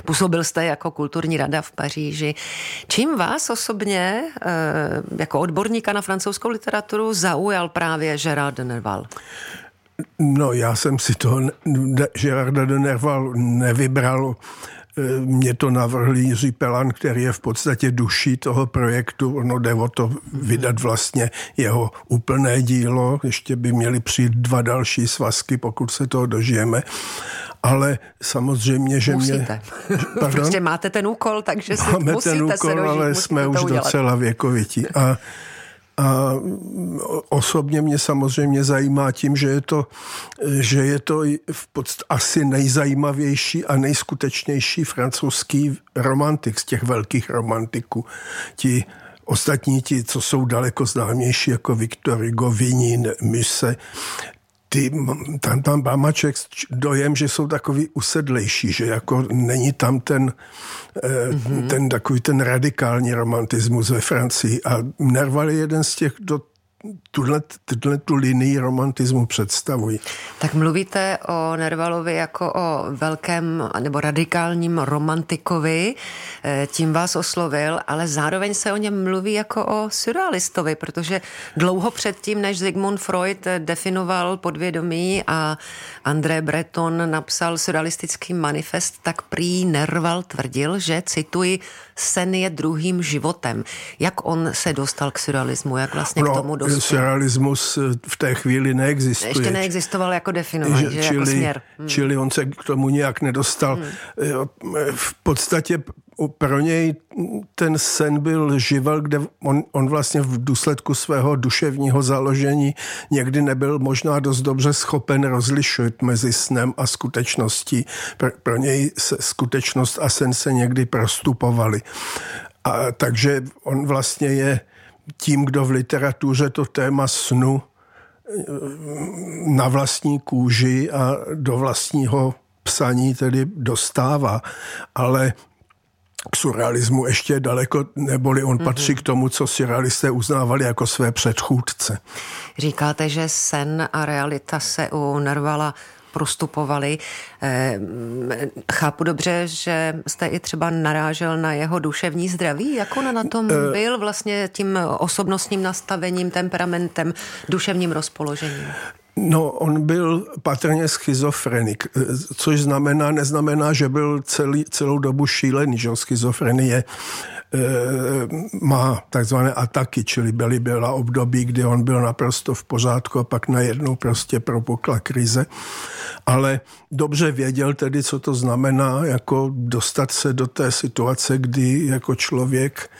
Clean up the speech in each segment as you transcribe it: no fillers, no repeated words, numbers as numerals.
působil jste jako kulturní rada v Paříži. Čím vás osobně jako odborníka na francouzskou literaturu zaujal právě Gérard de Nerval? No, já jsem si toho Gérarda de Nerval nevybral. Mě to navrhl Jiří Pelan, který je v podstatě duší toho projektu. Ono jde o to vydat vlastně jeho úplné dílo. Ještě by měly přijít 2 další svazky, pokud se toho dožijeme. Ale samozřejmě, že musíte. Prostě máte ten úkol, takže si máme musíte ten úkol, se dožít, ale jsme už docela věkovití. A osobně mě samozřejmě zajímá tím, že je to v podstatě asi nejzajímavější a nejskutečnější francouzský romantik z těch velkých romantiků. Ti ostatní, co jsou daleko známější, jako Victor Hugo, Vigny, Musset, tam má člověk dojem, že jsou takový usedlejší, že jako není tam ten takový ten radikální romantismus ve Francii. A Nerval je jeden z těch, kdo tu linii romantismu představují. Tak mluvíte o Nervalovi jako o velkém nebo radikálním romantikovi, tím vás oslovil, ale zároveň se o něm mluví jako o surrealistovi, protože dlouho předtím, než Sigmund Freud definoval podvědomí a André Breton napsal surrealistický manifest, tak prý Nerval tvrdil, že, cituji, sen je druhým životem. Jak on se dostal k surrealismu? Jak vlastně k tomu dostal? Surrealismus v té chvíli neexistuje. Ještě neexistoval jako definování, jako směr. Čili on se k tomu nějak nedostal. V podstatě pro něj ten sen byl živel, kde on vlastně v důsledku svého duševního založení někdy nebyl možná dost dobře schopen rozlišovat mezi snem a skutečností. Pro něj skutečnost a sen se někdy prostupovaly. A takže on vlastně je tím, kdo v literatuře to téma snu na vlastní kůži a do vlastního psaní tedy dostává. Ale k surrealismu ještě daleko, neboli on patří k tomu, co surrealisté uznávali jako své předchůdce. Říkáte, že sen a realita se u Nervala prostupovali. Chápu dobře, že jste i třeba narážel na jeho duševní zdraví? Jak on na tom byl vlastně tím osobnostním nastavením, temperamentem, duševním rozpoložením? No, on byl patrně schizofrenik, což neznamená, že byl celou dobu šílený, že schizofrenie má takzvané ataky, čili byla období, kdy on byl naprosto v pořádku a pak najednou prostě propukla krize. Ale dobře věděl tedy, co to znamená, jako dostat se do té situace, kdy jako člověk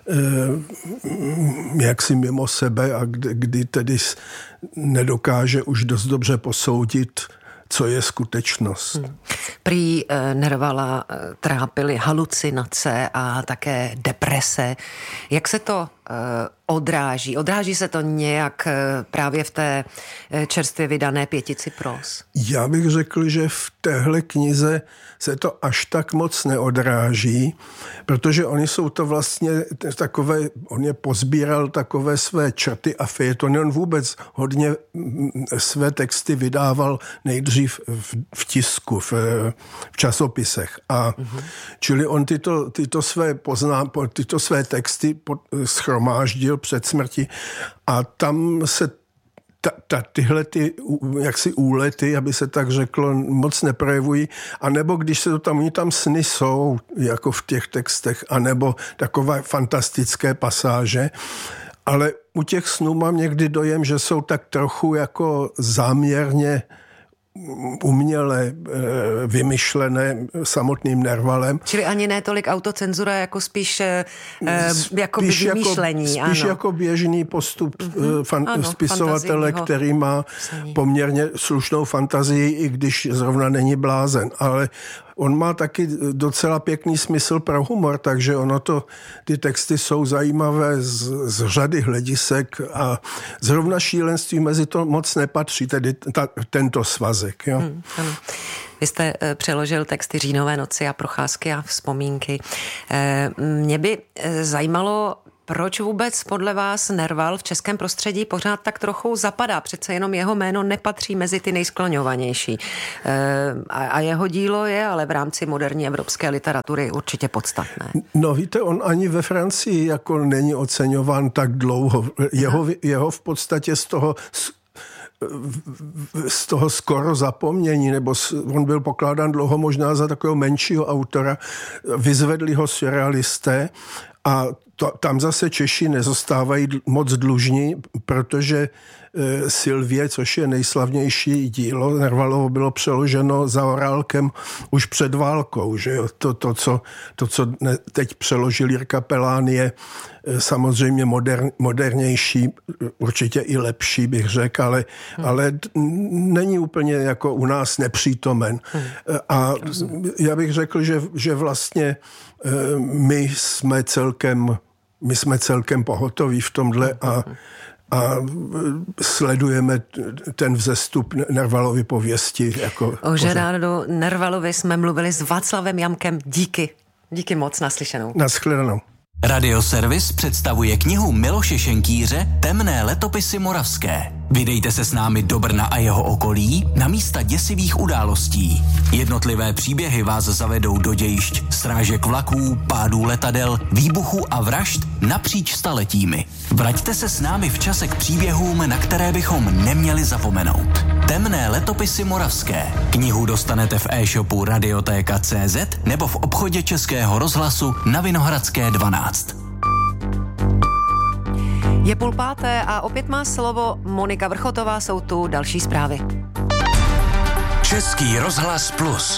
jaksi mimo sebe a kdy tedy nedokáže už dost dobře posoudit, co je skutečnost. Prý Nervala trápily halucinace a také deprese. Jak se to odráží? Odráží se to nějak právě v té čerstvě vydané 5 pros? Já bych řekl, že v téhle knize se to až tak moc neodráží, protože oni jsou to vlastně takové, on je pozbíral takové své črty a fejetony. On vůbec hodně své texty vydával nejdřív v tisku, v časopisech. A čili on tyto své texty schromáždil před smrti a tam se tyhle jaksi úlety, aby se tak řeklo, moc neprojevují, anebo když se to tam, oni tam sny jsou, jako v těch textech, anebo takové fantastické pasáže, ale u těch snů mám někdy dojem, že jsou tak trochu jako záměrně uměle vymyšlené samotným Nervalem. Čili ani ne tolik autocenzura, jako spíš jako vymýšlení. Spíš jako běžný postup spisovatele, který má poměrně slušnou fantazii, i když zrovna není blázen. Ale on má taky docela pěkný smysl pro humor, takže ty texty jsou zajímavé z řady hledisek a zrovna šílenství mezi to moc nepatří, tedy tento svazek. Jo? Ano. Vy jste přeložil texty Říjnové noci a Procházky a vzpomínky. Mě by zajímalo Proč vůbec podle vás Nerval v českém prostředí pořád tak trochu zapadá? Přece jenom jeho jméno nepatří mezi ty nejskloňovanější. A jeho dílo je ale v rámci moderní evropské literatury určitě podstatné. No víte, on ani ve Francii jako není oceňován tak dlouho. Jeho v podstatě z toho skoro zapomnění, nebo on byl pokládán dlouho možná za takového menšího autora, vyzvedli ho surrealisté a tam zase Češi nezostávají moc dlužní, protože Sylvie, což je nejslavnější dílo Nervalovo, bylo přeloženo Zaorálkem už před válkou. Že jo? To, co teď přeložil Jirka Pelán, je samozřejmě modernější, určitě i lepší, bych řekl, ale není úplně jako u nás nepřítomen. A já bych řekl, že vlastně my jsme celkem pohotoví v tomhle a sledujeme ten vzestup Nervalovy pověsti. O Gerardu Nervalovi jsme mluvili s Václavem Jamkem. Díky moc, naslyšenou. Naschledanou. Radioservis představuje knihu Miloše Šenkýře Temné letopisy moravské. Vydejte se s námi do Brna a jeho okolí na místa děsivých událostí. Jednotlivé příběhy vás zavedou do dějišť srážek vlaků, pádů letadel, výbuchů a vražd napříč staletími. Vraťte se s námi v čase k příběhům, na které bychom neměli zapomenout. Temné letopisy moravské. Knihu dostanete v e-shopu Radiotéka.cz nebo v obchodě Českého rozhlasu na Vinohradské 12. Je 4:30 a opět má slovo Monika Vrchotová, jsou tu další zprávy. Český rozhlas Plus.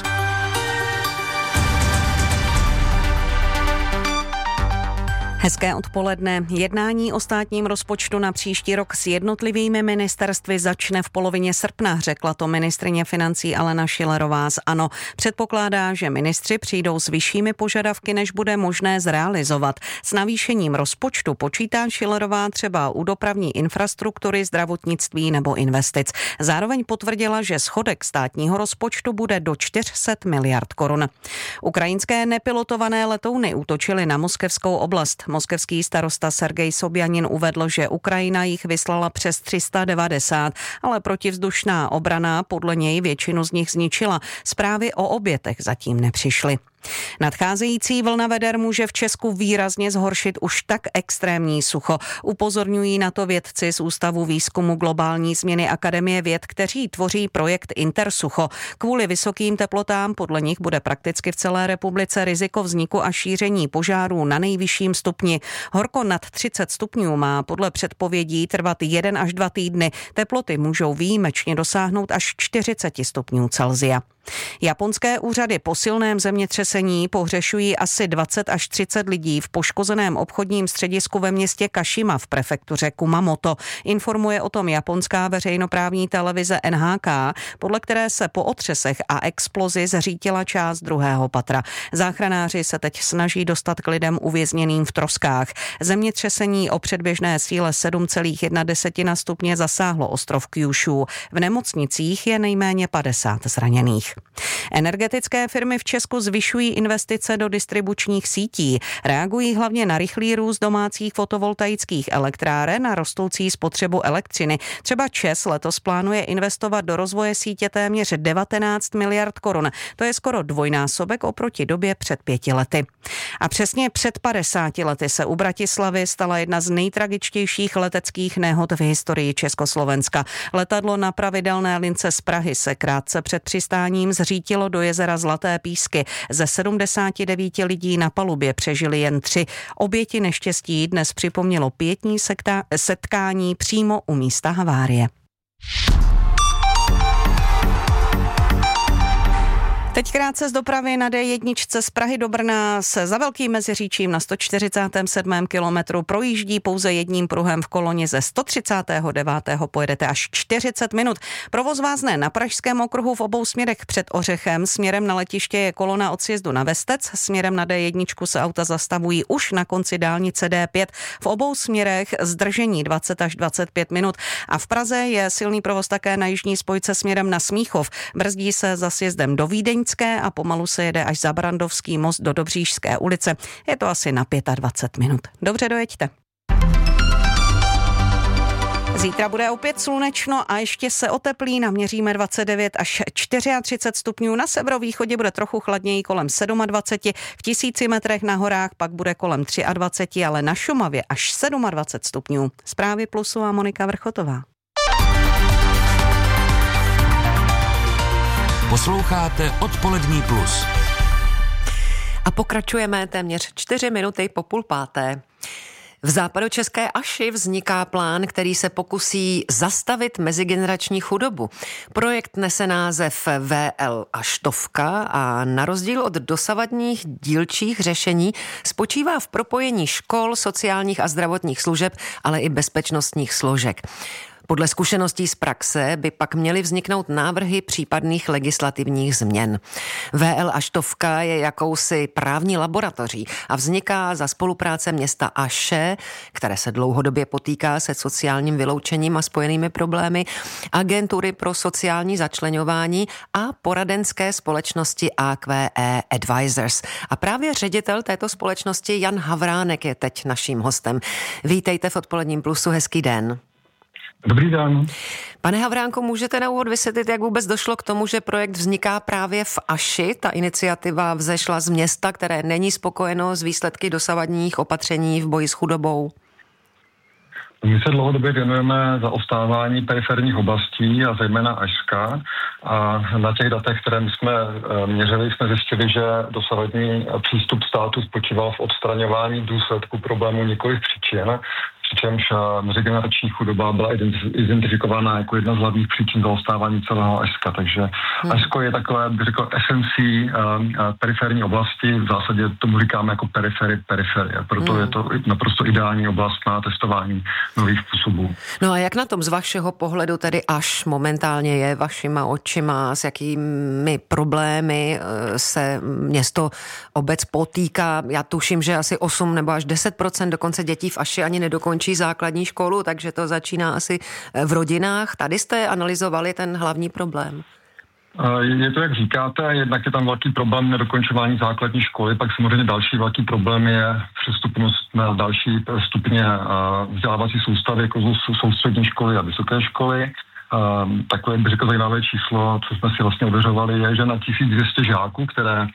Hezké odpoledne. Jednání o státním rozpočtu na příští rok s jednotlivými ministerstvy začne v polovině srpna, řekla to ministryně financí Alena Schillerová z ANO. Předpokládá, že ministři přijdou s vyššími požadavky, než bude možné zrealizovat. S navýšením rozpočtu počítá Schillerová třeba u dopravní infrastruktury, zdravotnictví nebo investic. Zároveň potvrdila, že schodek státního rozpočtu bude do 400 miliard korun. Ukrajinské nepilotované letouny útočily na moskevskou oblast. Moskevský starosta Sergej Sobjanin uvedl, že Ukrajina jich vyslala přes 390, ale protivzdušná obrana podle něj většinu z nich zničila. Zprávy o obětech zatím nepřišly. Nadcházející vlna veder může v Česku výrazně zhoršit už tak extrémní sucho. Upozorňují na to vědci z Ústavu výzkumu globální změny Akademie věd, kteří tvoří projekt Intersucho. Kvůli vysokým teplotám podle nich bude prakticky v celé republice riziko vzniku a šíření požárů na nejvyšším stupni. Horko nad 30 stupňů má podle předpovědí trvat 1 až 2 týdny. Teploty můžou výjimečně dosáhnout až 40 stupňů Celsia. Japonské úřady po silném zemětřesení pohřešují asi 20 až 30 lidí v poškozeném obchodním středisku ve městě Kašima v prefektuře Kumamoto. Informuje o tom japonská veřejnoprávní televize NHK, podle které se po otřesech a explozi zřítila část 2. patra. Záchranáři se teď snaží dostat k lidem uvězněným v troskách. Zemětřesení o předběžné síle 7,1 stupně zasáhlo ostrov Kyushu. V nemocnicích je nejméně 50 zraněných. Energetické firmy v Česku zvyšují investice do distribučních sítí. Reagují hlavně na rychlý růst domácích fotovoltaických elektráren a rostoucí spotřebu elektřiny. Třeba ČEZ letos plánuje investovat do rozvoje sítě téměř 19 miliard korun. To je skoro dvojnásobek oproti době před 5 lety. A přesně před 50 lety se u Bratislavy stala jedna z nejtragičtějších leteckých nehod v historii Československa. Letadlo na pravidelné lince z Prahy se krátce před přistáním zřítilo do jezera Zlaté Písky. Ze 79 lidí na palubě přežili jen 3. Oběti neštěstí dnes připomnělo pietní setkání přímo u místa havárie. Teď krátce z dopravy na D1 z Prahy do Brna se za Velkým Meziříčím na 147. kilometru projíždí pouze jedním pruhem v koloně. Ze 139. pojedete až 40 minut. Provoz vázne na Pražském okruhu v obou směrech před Ořechem. Směrem na letiště je kolona od sjezdu na Vestec. Směrem na D1 se auta zastavují už na konci dálnice D5. V obou směrech zdržení 20 až 25 minut. A v Praze je silný provoz také na jižní spojce směrem na Smíchov. Brzdí se za sjezdem do Vídeň a pomalu se jede až za Brandovský most do Dobříšské ulice. Je to asi na 25 minut. Dobře, dojeďte. Zítra bude opět slunečno a ještě se oteplí, naměříme 29 až 34 stupňů. Na severovýchodě bude trochu chladněji kolem 27, v 1000 metrech na horách pak bude kolem 23, ale na Šumavě až 27 stupňů. Zprávy Plusová Monika Vrchotová. Posloucháte Odpolední plus. A pokračujeme téměř 4 minuty po 4:30. V západočeské Aši vzniká plán, který se pokusí zastavit mezigenerační chudobu. Projekt nese název VL Aštovka a na rozdíl od dosavadních dílčích řešení spočívá v propojení škol, sociálních a zdravotních služeb, ale i bezpečnostních složek. Podle zkušeností z praxe by pak měly vzniknout návrhy případných legislativních změn. VL Aštovka je jakousi právní laboratoří a vzniká za spolupráce města Aše, které se dlouhodobě potýká se sociálním vyloučením a spojenými problémy, agentury pro sociální začleňování a poradenské společnosti AQE Advisors. A právě ředitel této společnosti Jan Havránek je teď naším hostem. Vítejte v Odpoledním plusu, hezký den. Dobrý den. Pane Havránku, můžete na úvod vysvětlit, jak vůbec došlo k tomu, že projekt vzniká právě v Aši? Ta iniciativa vzešla z města, které není spokojeno s výsledky dosavadních opatření v boji s chudobou. My se dlouhodobě věnujeme zaostávání periferních oblastí a zejména Ašska. A na těch datech, které my jsme měřili, jsme zjistili, že dosavadní přístup státu spočíval v odstraňování důsledků problémů, nikoliv příčin. Přičemž mezigenerační chudoba byla identifikována jako jedna z hlavních příčin zaostávání celého Ašska. Takže Ašsko je takové, bych řekl, esencí periferní oblasti. V zásadě tomu říkáme jako periferie. Proto je to naprosto ideální oblast na testování nových způsobů. No a jak na tom z vašeho pohledu tedy Aš momentálně je, vašima očima, s jakými problémy se město, obec potýká? Já tuším, že asi 8 nebo až 10% dokonce dětí v Aši ani nedokončí základní školu, takže to začíná asi v rodinách. Tady jste analyzovali ten hlavní problém? Je to, jak říkáte, jednak je tam velký problém nedokončování základní školy, pak samozřejmě další velký problém je přestupnost na další stupně vzdělávací soustavy, jako jsou střední školy a vysoké školy. Takové, bych řekl, zajímavé číslo, co jsme si vlastně ověřovali, je, že na 1200 žáků, které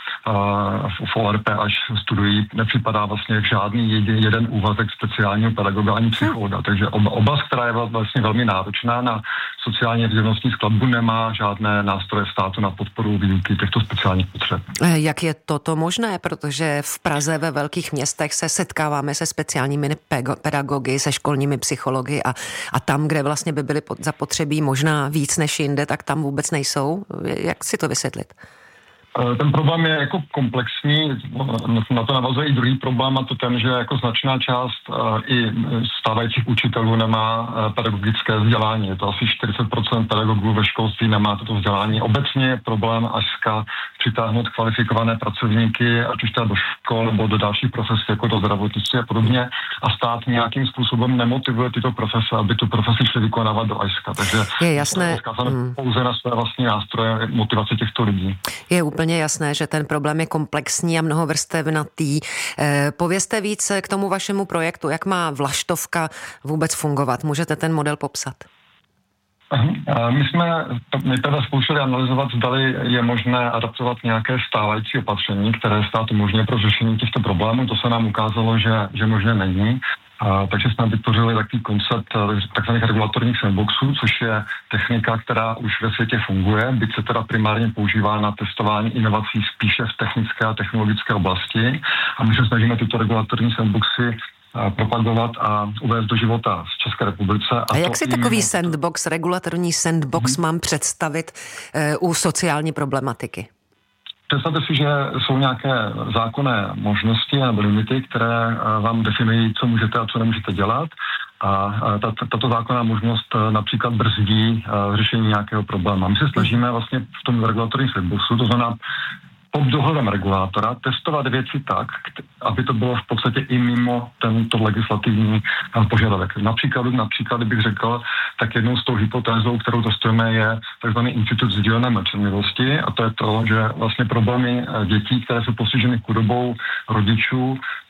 v ORP až studují, nepřipadá vlastně žádný jeden úvazek speciálního pedagoga ani psychologa. Takže oblast, která je vlastně velmi náročná na sociálně vzdělanostní skladbu, nemá žádné nástroje státu na podporu výuky těchto speciálních potřeb. Jak je toto možné? Protože v Praze ve velkých městech se setkáváme se speciálními pedagogy, se školními psychologi a tam, kde vlastně by byly zapotřebí možná víc než jinde, tak tam vůbec nejsou. Jak si to vysvětlit? Ten problém je jako komplexní, na to navazuje i druhý problém, a to ten, že jako značná část i stávajících učitelů nemá pedagogické vzdělání. Je to asi 40% pedagogů ve školství nemá toto vzdělání. Obecně je problém Ašska přitáhnout kvalifikované pracovníky, ať už teda do škol nebo do dalších profesí, jako do zdravotnictví a podobně. A stát nějakým způsobem nemotivuje tyto profese, aby tu profesi šli vykonávat do Ašska. Takže je jasné. Pouze na své vlastní nástroje motivace těchto lidí. Je úplně jasné, že ten problém je komplexní a mnohovrstevnatý. Povězte víc k tomu vašemu projektu, jak má Vlaštovka vůbec fungovat. Můžete ten model popsat? My jsme nejprve zkoušeli analyzovat, zdali je možné adaptovat nějaké stávající opatření, které stát umožňuje pro řešení těchto problémů. To se nám ukázalo, že možné není. Takže jsme vytvořili takový koncept takzvaných regulatorních sandboxů, což je technika, která už ve světě funguje, byť se teda primárně používá na testování inovací spíše v technické a technologické oblasti. A my se snažíme tyto regulatorní sandboxy propagovat a uvést do života v České republice. A jak si takový sandbox, regulatorní sandbox mám představit u sociální problematiky? Představte si, že jsou nějaké zákonné možnosti nebo limity, které vám definují, co můžete a co nemůžete dělat. A tato zákonná možnost například brzdí řešení nějakého problému. My se snažíme vlastně v tom regulatorním sandboxu, to znamená pod dohledem regulátora, testovat věci tak, aby to bylo v podstatě i mimo tento legislativní požadavek. Například, bych řekl, tak jednou z tou hypotézou, kterou testujeme, je tzv. Institut sdílené mlčenlivosti, a to je to, že vlastně problémy dětí, které jsou postiženy chudobou rodičů,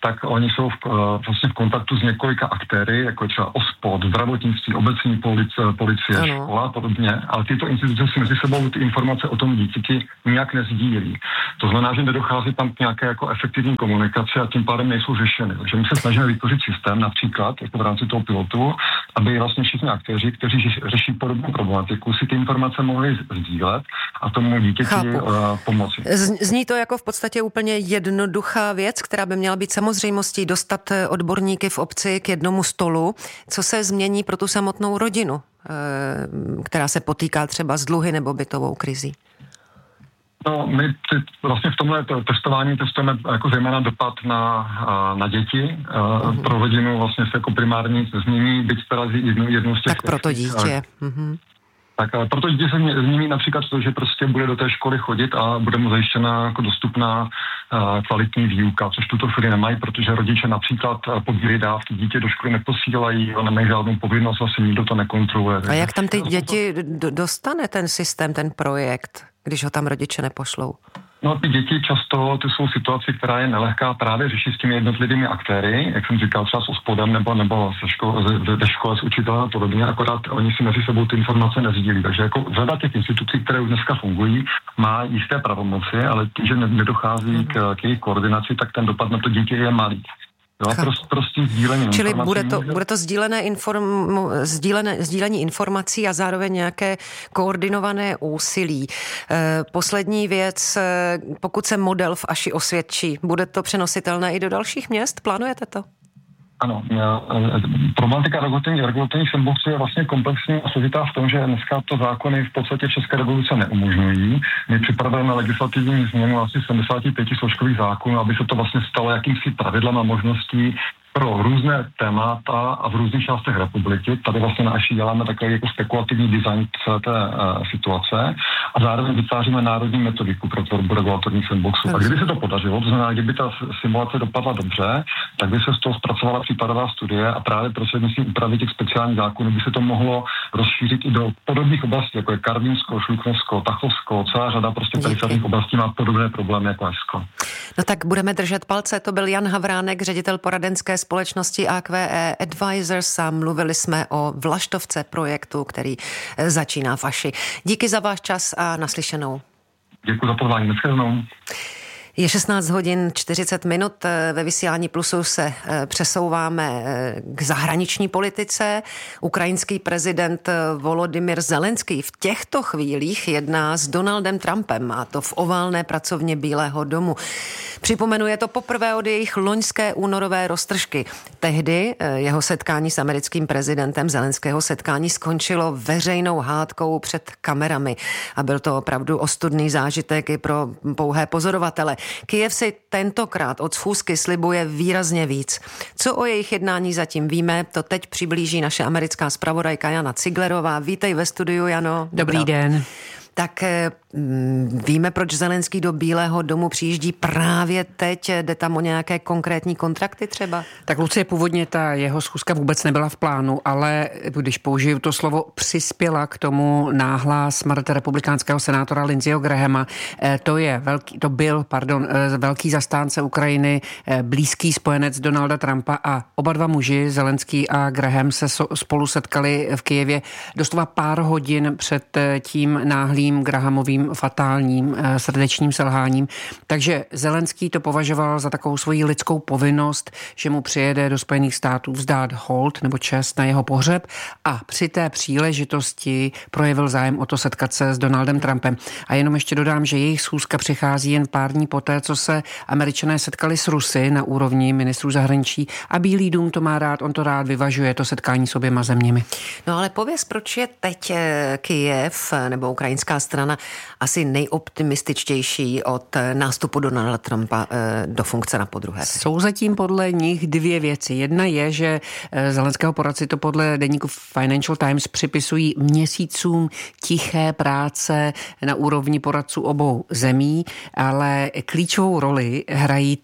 tak oni jsou vlastně v kontaktu s několika aktéry, jako třeba OSPOD, zdravotnictví, obecní policie, škola a podobně, ale tyto instituce si mezi sebou ty informace o tom dítěti nijak nezdílí. To znamená, že nedochází tam k nějaké jako efektivní komunikaci a tím pádem nejsou řešeny. Takže my se snažíme vytvořit systém například jako v rámci toho pilotu, aby vlastně všichni aktéři, kteří řeší podobnou problematiku, si ty informace mohli sdílet a tomu dítěti pomoci. Zní to jako v podstatě úplně jednoduchá věc, která by měla být samozřejmostí dostat odborníky v obci k jednomu stolu. Co se změní pro tu samotnou rodinu, která se potýká třeba s dluhy nebo bytovou krizí? No, my vlastně v tomhle testování testujeme jako zejména dopad na děti. Pro rodinu vlastně se jako primárně nic nezmění, byť teda jednou z těch... Tak pro to dítě. Tak proto dítě se změní například to, že prostě bude do té školy chodit a bude mu zajištěna jako dostupná kvalitní výuka, což tuto chvíli nemají, protože rodiče například pobírají dávky, dítě do školy neposílají, nemají žádnou povinnost, vlastně nikdo to nekontroluje. A jak tam ty děti dostane ten systém, ten projekt, když ho tam rodiče nepošlou? No, ty děti často, ty jsou situace, která je nelehká právě řešit s těmi jednotlivými aktéry, jak jsem říkal, třeba s OSPODem nebo ve škole s učitelem a podobně, akorát oni si mezi sebou ty informace nezdílí. Takže jako řada těch institucí, které už dneska fungují, má jisté pravomoci, ale tím, že nedochází k jejich koordinaci, tak ten dopad na to dítě je malý. Jo, prostě sdílení Čili informací. bude to sdílení informací a zároveň nějaké koordinované úsilí. Poslední věc, pokud se model v Aši osvědčí, bude to přenositelné i do dalších měst? Plánujete to? Ano, problematika regulatorních sandboxů je vlastně komplexní a složitá v tom, že dneska to zákony v podstatě v České republice neumožňují. My připravujeme legislativní změnu asi 75 složkových zákonů, aby se to vlastně stalo jakýmsi pravidlem a možností pro různé témata a v různých částech republiky. Tady vlastně na Aši děláme takový jako spekulativní design celé té situace a zároveň vytváříme národní metodiku pro tvorbu regulatorních sandboxů. A kdyby se to podařilo, to znamená, kdyby ta simulace dopadla dobře, tak by se z toho zpracovala případová studie a právě prostřednictvím úpravy těch speciálních zákonů by se to mohlo rozšířit i do podobných oblastí, jako je Karvinsko, Šluknovsko, Tachovsko, celá řada prostě periferních oblastí má podobné problémy jako Ašsko. No tak budeme držet palce. To byl Jan Havránek, ředitel poradenské společnosti AQE Advisors a mluvili jsme o vlaštovce projektu, který začíná v Aši. Díky za váš čas a naslyšenou. Děkuji za pozvání. Naschledanou. Je 16 hodin 40 minut. Ve vysílání Plusu se přesouváme k zahraniční politice. Ukrajinský prezident Volodymyr Zelenský v těchto chvílích jedná s Donaldem Trumpem, a to v oválné pracovně Bílého domu. Připomenu, je to poprvé od jejich loňské únorové roztržky. Tehdy jeho setkání s americkým prezidentem, Zelenského setkání, skončilo veřejnou hádkou před kamerami. A byl to opravdu ostudný zážitek i pro pouhé pozorovatele. Kyjev si tentokrát od schůzky slibuje výrazně víc. Co o jejich jednání zatím víme, to teď přiblíží naše americká zpravodajka Jana Ciglerová. Vítej ve studiu, Jano. Dobrý den. Tak víme, proč Zelenský do Bílého domu přijíždí právě teď? Jde tam o nějaké konkrétní kontrakty třeba? Tak Lucie, původně ta jeho schůzka vůbec nebyla v plánu, ale když použiju to slovo, přispěla k tomu náhlá smrt republikánského senátora Lindseyho Grahama. To byl velký zastánce Ukrajiny, blízký spojenec Donalda Trumpa a oba dva muži, Zelenský a Graham, se spolu setkali v Kyjevě doslova pár hodin před tím náhlým Grahamovým fatálním srdečním selháním. Takže Zelenský to považoval za takovou svoji lidskou povinnost, že mu přijede do Spojených států vzdát hold nebo čest na jeho pohřeb a při té příležitosti projevil zájem o to setkat se s Donaldem Trumpem. A jenom ještě dodám, že jejich schůzka přichází jen pár dní poté, co se Američané setkali s Rusy na úrovni ministrů zahraničí a Bílý dům to má rád, on to rád vyvažuje, to setkání s oběma zeměmi. No ale pověz, proč je teď Kyjev nebo ukrajinská strana asi nejoptimističtější od nástupu Donalda Trumpa do funkce na podruhé? Jsou zatím podle nich dvě věci. Jedna je, že Zelenského poradci to podle deníku Financial Times připisují měsícům tiché práce na úrovni poradců obou zemí, ale klíčovou roli hrají ty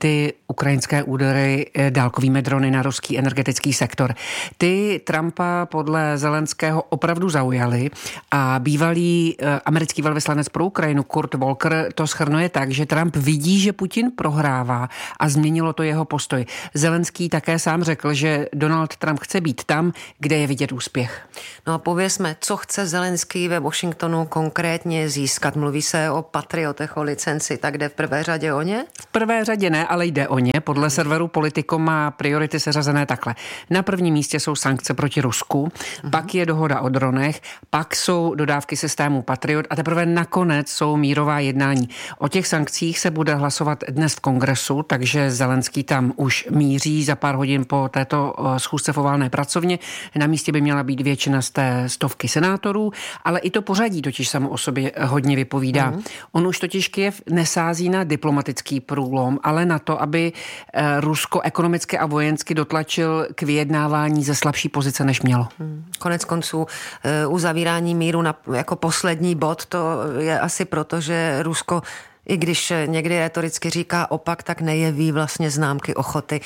ukrajinské údery dálkovými drony na ruský energetický sektor. Ty Trumpa podle Zelenského opravdu zaujaly a bývalý americký velvyslanec pro Ukrajinu Kurt Volker to shrnuje tak, že Trump vidí, že Putin prohrává a změnilo to jeho postoj. Zelenský také sám řekl, že Donald Trump chce být tam, kde je vidět úspěch. No a povězme, co chce Zelenský ve Washingtonu konkrétně získat? Mluví se o patriotech, o licenci, tak jde v prvé řadě o ně? V prvé řadě ne, ale jde o ně. Podle serveru Politico má priority seřazené takhle. Na prvním místě jsou sankce proti Rusku, pak je dohoda o dronech, pak jsou dodávky systému Patriot a teprve nakonec jsou mírová jednání. O těch sankcích se bude hlasovat dnes v Kongresu, takže Zelenský tam už míří za pár hodin po této schůzce v oválné pracovně. Na místě by měla být většina z té stovky senátorů, ale i to pořadí totiž samo o sobě hodně vypovídá. On už totiž Kyjev nesází na diplomatický průlom, ale na to, aby Rusko ekonomicky a vojensky dotlačil k vyjednávání ze slabší pozice, než mělo. Konec konců uzavírání míru jako poslední bod, to je asi proto, že Rusko, i když někdy retoricky říká opak, tak nejeví vlastně známky ochoty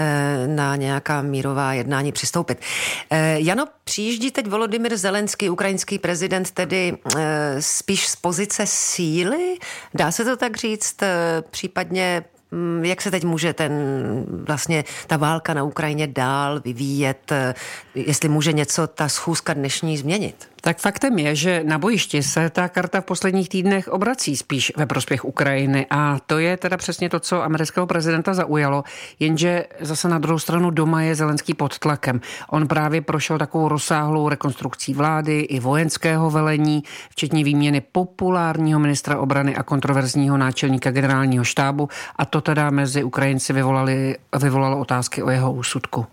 na nějaká mírová jednání přistoupit. Jano, přijíždí teď Volodymyr Zelenský, ukrajinský prezident, tedy spíš z pozice síly? Dá se to tak říct? Případně jak se teď může vlastně ta válka na Ukrajině dál vyvíjet, jestli může něco ta schůzka dnešní změnit? Tak faktem je, že na bojišti se ta karta v posledních týdnech obrací spíš ve prospěch Ukrajiny a to je teda přesně to, co amerického prezidenta zaujalo, jenže zase na druhou stranu doma je Zelenský pod tlakem. On právě prošel takovou rozsáhlou rekonstrukcí vlády i vojenského velení, včetně výměny populárního ministra obrany a kontroverzního náčelníka generálního štábu a to teda mezi Ukrajinci vyvolalo otázky o jeho úsudku.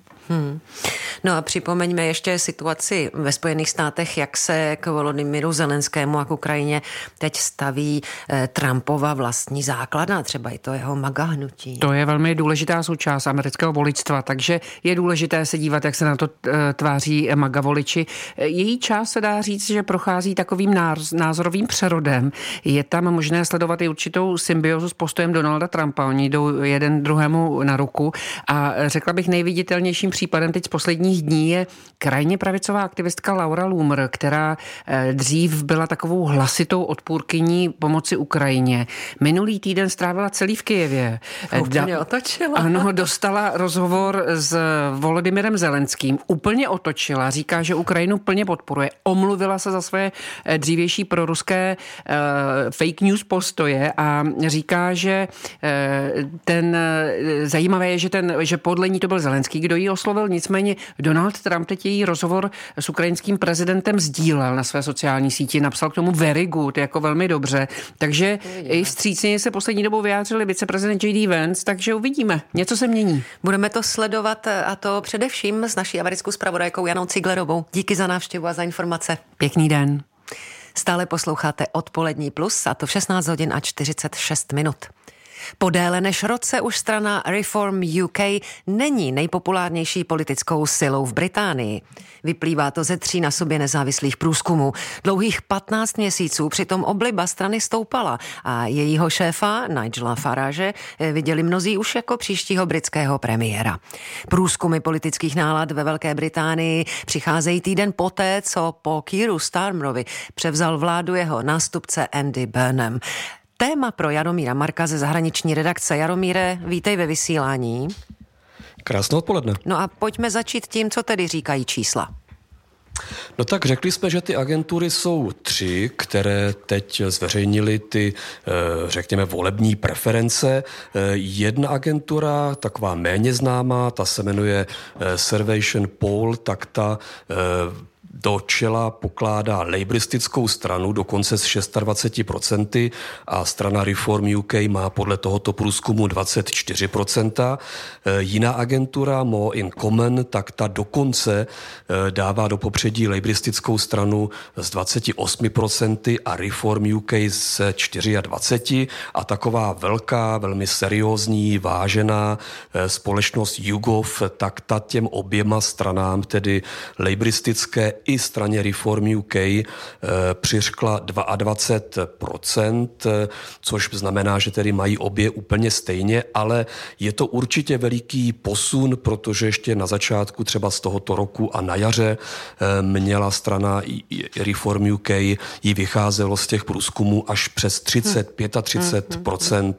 No a připomeňme ještě situaci ve Spojených státech, jak se k Volodymyru Zelenskému a k Ukrajině teď staví Trumpova vlastní základna, třeba i to jeho MAGA hnutí. To je velmi důležitá součást amerického voličstva, takže je důležité se dívat, jak se na to tváří MAGA voliči. Její část se dá říct, že prochází takovým názorovým přerodem. Je tam možné sledovat i určitou symbiozu s postojem Donalda Trumpa. Oni jdou jeden druhému na ruku a řekla bych nejviditelnějším případem teď z posledních dní je krajně pravicová aktivistka Laura Loomer, která dřív byla takovou hlasitou odpůrkyní pomoci Ukrajině. Minulý týden strávila celý v Kyjevě. Úplně otočila. Ano, dostala rozhovor s Volodymyrem Zelenským. Úplně otočila. Říká, že Ukrajinu plně podporuje. Omluvila se za své dřívější proruské fake news postoje a říká, že zajímavé je, že podle ní to byl Zelenský, kdo jí oslovil, nicméně Donald Trump teď její rozhovor s ukrajinským prezidentem sdílel na své sociální síti, napsal k tomu very good, jako velmi dobře, takže i vstřícně se poslední dobou vyjádřili viceprezident J.D. Vance, takže uvidíme, něco se mění. Budeme to sledovat a to především s naší americkou zpravodajkou Janou Ciglerovou. Díky za návštěvu a za informace. Pěkný den. Stále posloucháte Odpolední plus a to v 16 hodin a 46 minut. Po déle než roce už strana Reform UK není nejpopulárnější politickou silou v Británii. Vyplývá to ze 3 na sobě nezávislých průzkumů. Dlouhých 15 měsíců přitom obliba strany stoupala a jejího šéfa Nigela Farage viděli mnozí už jako příštího britského premiéra. Průzkumy politických nálad ve Velké Británii přicházejí týden poté, co po Keeru Starmerovi převzal vládu jeho nástupce Andy Burnham. Téma pro Jaromíra Marka ze zahraniční redakce. Jaromíre, vítej ve vysílání. Krásné odpoledne. No a pojďme začít tím, co tedy říkají čísla. No tak řekli jsme, že ty agentury jsou 3, které teď zveřejnily ty, řekněme, volební preference. Jedna agentura, taková méně známá, ta se jmenuje Survation Poll, tak ta do čela pokládá lejbristickou stranu dokonce s 26% a strana Reform UK má podle tohoto průzkumu 24%. Jiná agentura More in Common, tak ta dokonce dává do popředí lejbristickou stranu s 28% a Reform UK se 24%. A taková velká, velmi seriózní, vážená společnost YouGov, tak ta těm oběma stranám, tedy lejbristické i straně Reform UK přiřkla 22%, což znamená, že tedy mají obě úplně stejně, ale je to určitě veliký posun, protože ještě na začátku třeba z tohoto roku a na jaře měla strana Reform UK, jí vycházelo z těch průzkumů až přes 35%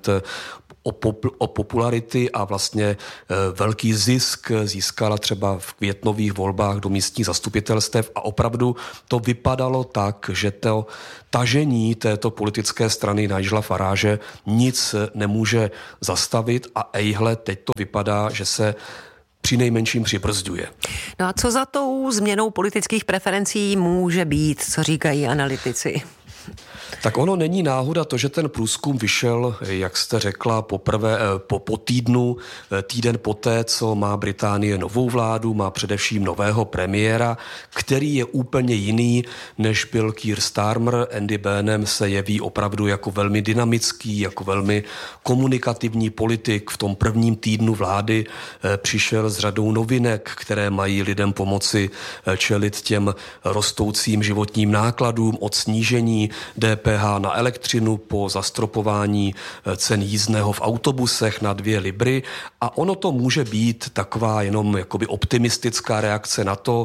o popularity a vlastně velký zisk získala třeba v květnových volbách do místních zastupitelstev a opravdu to vypadalo tak, že to tažení této politické strany Nigela Farage nic nemůže zastavit a ejhle, teď to vypadá, že se přinejmenším přibrzďuje. No a co za tou změnou politických preferencí může být, co říkají analytici? Tak ono není náhoda to, že ten průzkum vyšel, jak jste řekla, po týdnu, týden poté, co má Británie novou vládu, má především nového premiéra, který je úplně jiný, než byl Keir Starmer. Andy Burnham se jeví opravdu jako velmi dynamický, jako velmi komunikativní politik. V tom prvním týdnu vlády přišel s řadou novinek, které mají lidem pomoci čelit těm rostoucím životním nákladům, od snížení DPH na elektřinu po zastropování cen jízdného v autobusech na 2 libry a ono to může být taková jenom jakoby optimistická reakce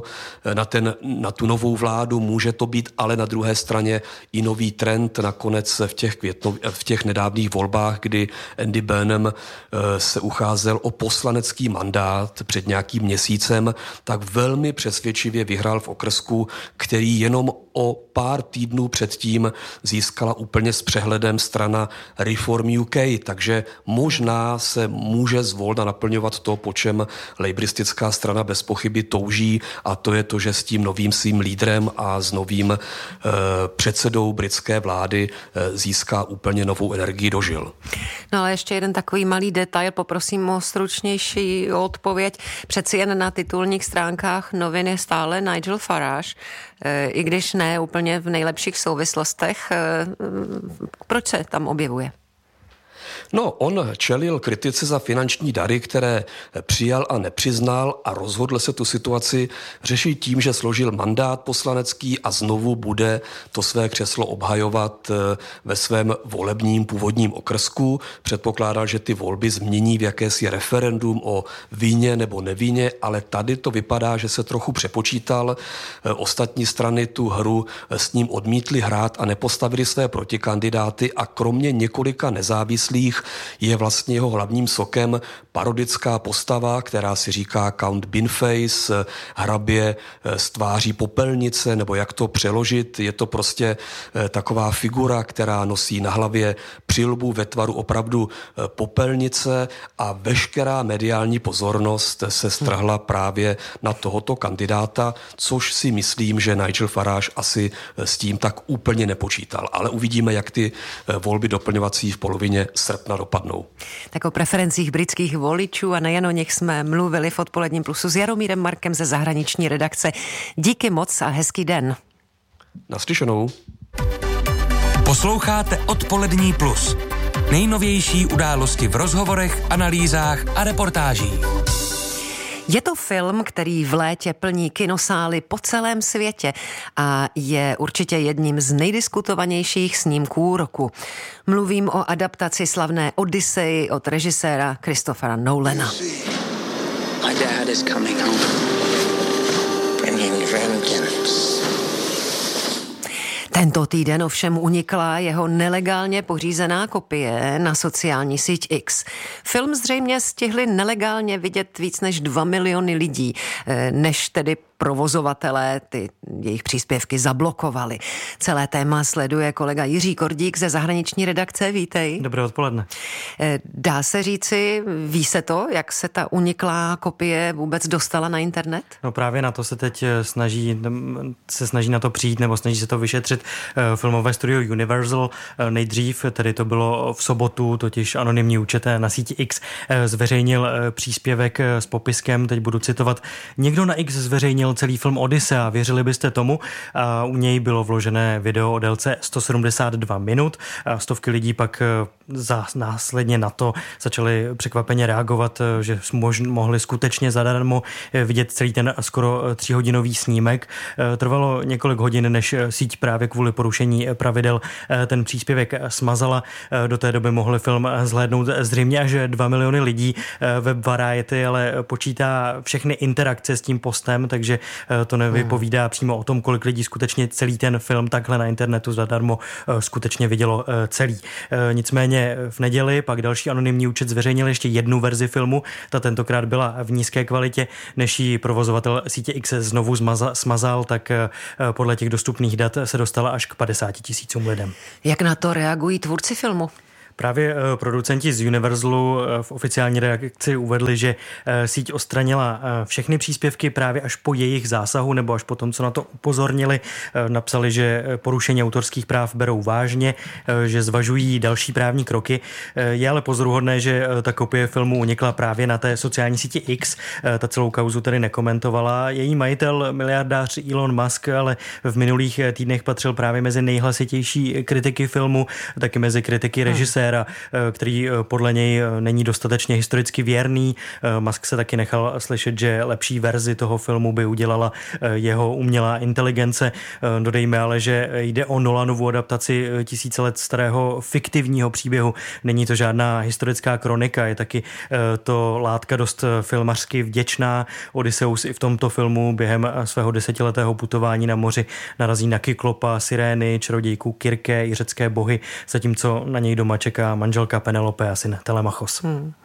na tu novou vládu, může to být ale na druhé straně i nový trend nakonec v těch nedávných volbách, kdy Andy Burnham se ucházel o poslanecký mandát před nějakým měsícem, tak velmi přesvědčivě vyhrál v okrsku, který jenom o pár týdnů předtím získala úplně s přehledem strana Reform UK, takže možná se může zvolna naplňovat to, po čem lejbristická strana bez pochyby touží, a to je to, že s tím novým svým lídrem a s novým předsedou britské vlády získá úplně novou energii do žil. No ale ještě jeden takový malý detail, poprosím o stručnější odpověď. Přeci jen na titulních stránkách novin je stále Nigel Farage, i když ne úplně v nejlepších souvislostech. Proč se tam objevuje? No, on čelil kritice za finanční dary, které přijal a nepřiznal a rozhodl se tu situaci řešit tím, že složil mandát poslanecký a znovu bude to své křeslo obhajovat ve svém volebním původním okrsku. Předpokládal, že ty volby změní v jakési referendum o víně nebo nevíně, ale tady to vypadá, že se trochu přepočítal. Ostatní strany tu hru s ním odmítly hrát a nepostavili své protikandidáty a kromě několika nezávislých je vlastně jeho hlavním sokem parodická postava, která si říká Count Binface, hrabě z tváří popelnice, nebo jak to přeložit. Je to prostě taková figura, která nosí na hlavě přilbu ve tvaru opravdu popelnice a veškerá mediální pozornost se strhla právě na tohoto kandidáta, což si myslím, že Nigel Farage asi s tím tak úplně nepočítal. Ale uvidíme, jak ty volby doplňovací v polovině srpna dopadnou. Tak o preferencích britských voličů a nejen o nich jsme mluvili v Odpoledním plusu s Jaromírem Markem ze zahraniční redakce. Díky moc a hezký den. Naslyšenou. Posloucháte Odpolední plus. Nejnovější události v rozhovorech, analýzách a reportážích. Je to film, který v létě plní kinosály po celém světě a je určitě jedním z nejdiskutovanějších snímků roku. Mluvím o adaptaci slavné Odyssey od režiséra Christophera Nolana. My dad is coming home. Bringing vengeance. Tento týden ovšem unikla jeho nelegálně pořízená kopie na sociální síť X. Film zřejmě stihli nelegálně vidět víc než 2 miliony lidí, než tedy provozovatelé ty jejich příspěvky zablokovali. Celé téma sleduje kolega Jiří Kordík ze zahraniční redakce. Vítej. Dobré odpoledne. Dá se říci, ví se to, jak se ta uniklá kopie vůbec dostala na internet? No právě na to se teď snaží na to přijít, nebo snaží se to vyšetřit filmové studio Universal. Nejdřív, tedy to bylo v sobotu, totiž anonymní účet na síti X zveřejnil příspěvek s popiskem, teď budu citovat: někdo na X zveřejnil zveřejnil celý film Odyssea. Věřili byste tomu? A u něj bylo vložené video o délce 172 minut. A stovky lidí pak následně na to začali překvapeně reagovat, že mohli skutečně zadarmo vidět celý ten skoro 3hodinový snímek. Trvalo několik hodin, než síť právě kvůli porušení pravidel ten příspěvek smazala. Do té doby mohli film zhlédnout zřejmě až 2 miliony lidí. Web Variety ale počítá všechny interakce s tím postem, takže to nevypovídá přímo o tom, kolik lidí skutečně celý ten film takhle na internetu zadarmo skutečně vidělo celý. Nicméně v neděli pak další anonymní účet zveřejnil ještě jednu verzi filmu. Ta tentokrát byla v nízké kvalitě, než ji provozovatel sítě X znovu smazal, tak podle těch dostupných dat se dostala až k 50 000 lidem. Jak na to reagují tvůrci filmu? Právě producenti z Universalu v oficiální reakci uvedli, že síť odstranila všechny příspěvky právě až po jejich zásahu nebo až po tom, co na to upozornili. Napsali, že porušení autorských práv berou vážně, že zvažují další právní kroky. Je ale pozoruhodné, že ta kopie filmu unikla právě na té sociální síti X. Ta celou kauzu tedy nekomentovala. Její majitel, miliardář Elon Musk, ale v minulých týdnech patřil právě mezi nejhlasitější kritiky filmu, taky mezi kritiky režiséra, který podle něj není dostatečně historicky věrný. Musk se taky nechal slyšet, že lepší verzi toho filmu by udělala jeho umělá inteligence. Dodejme ale, že jde o Nolanovu adaptaci 1000 let starého fiktivního příběhu. Není to žádná historická kronika, je taky to látka dost filmařsky vděčná. Odysseus i v tomto filmu během svého 10letého putování na moři narazí na Kyklopa, Sirény, čarodějku Kirke i řecké bohy, zatímco na něj doma čeká manželka Penelope a syn Telemachos.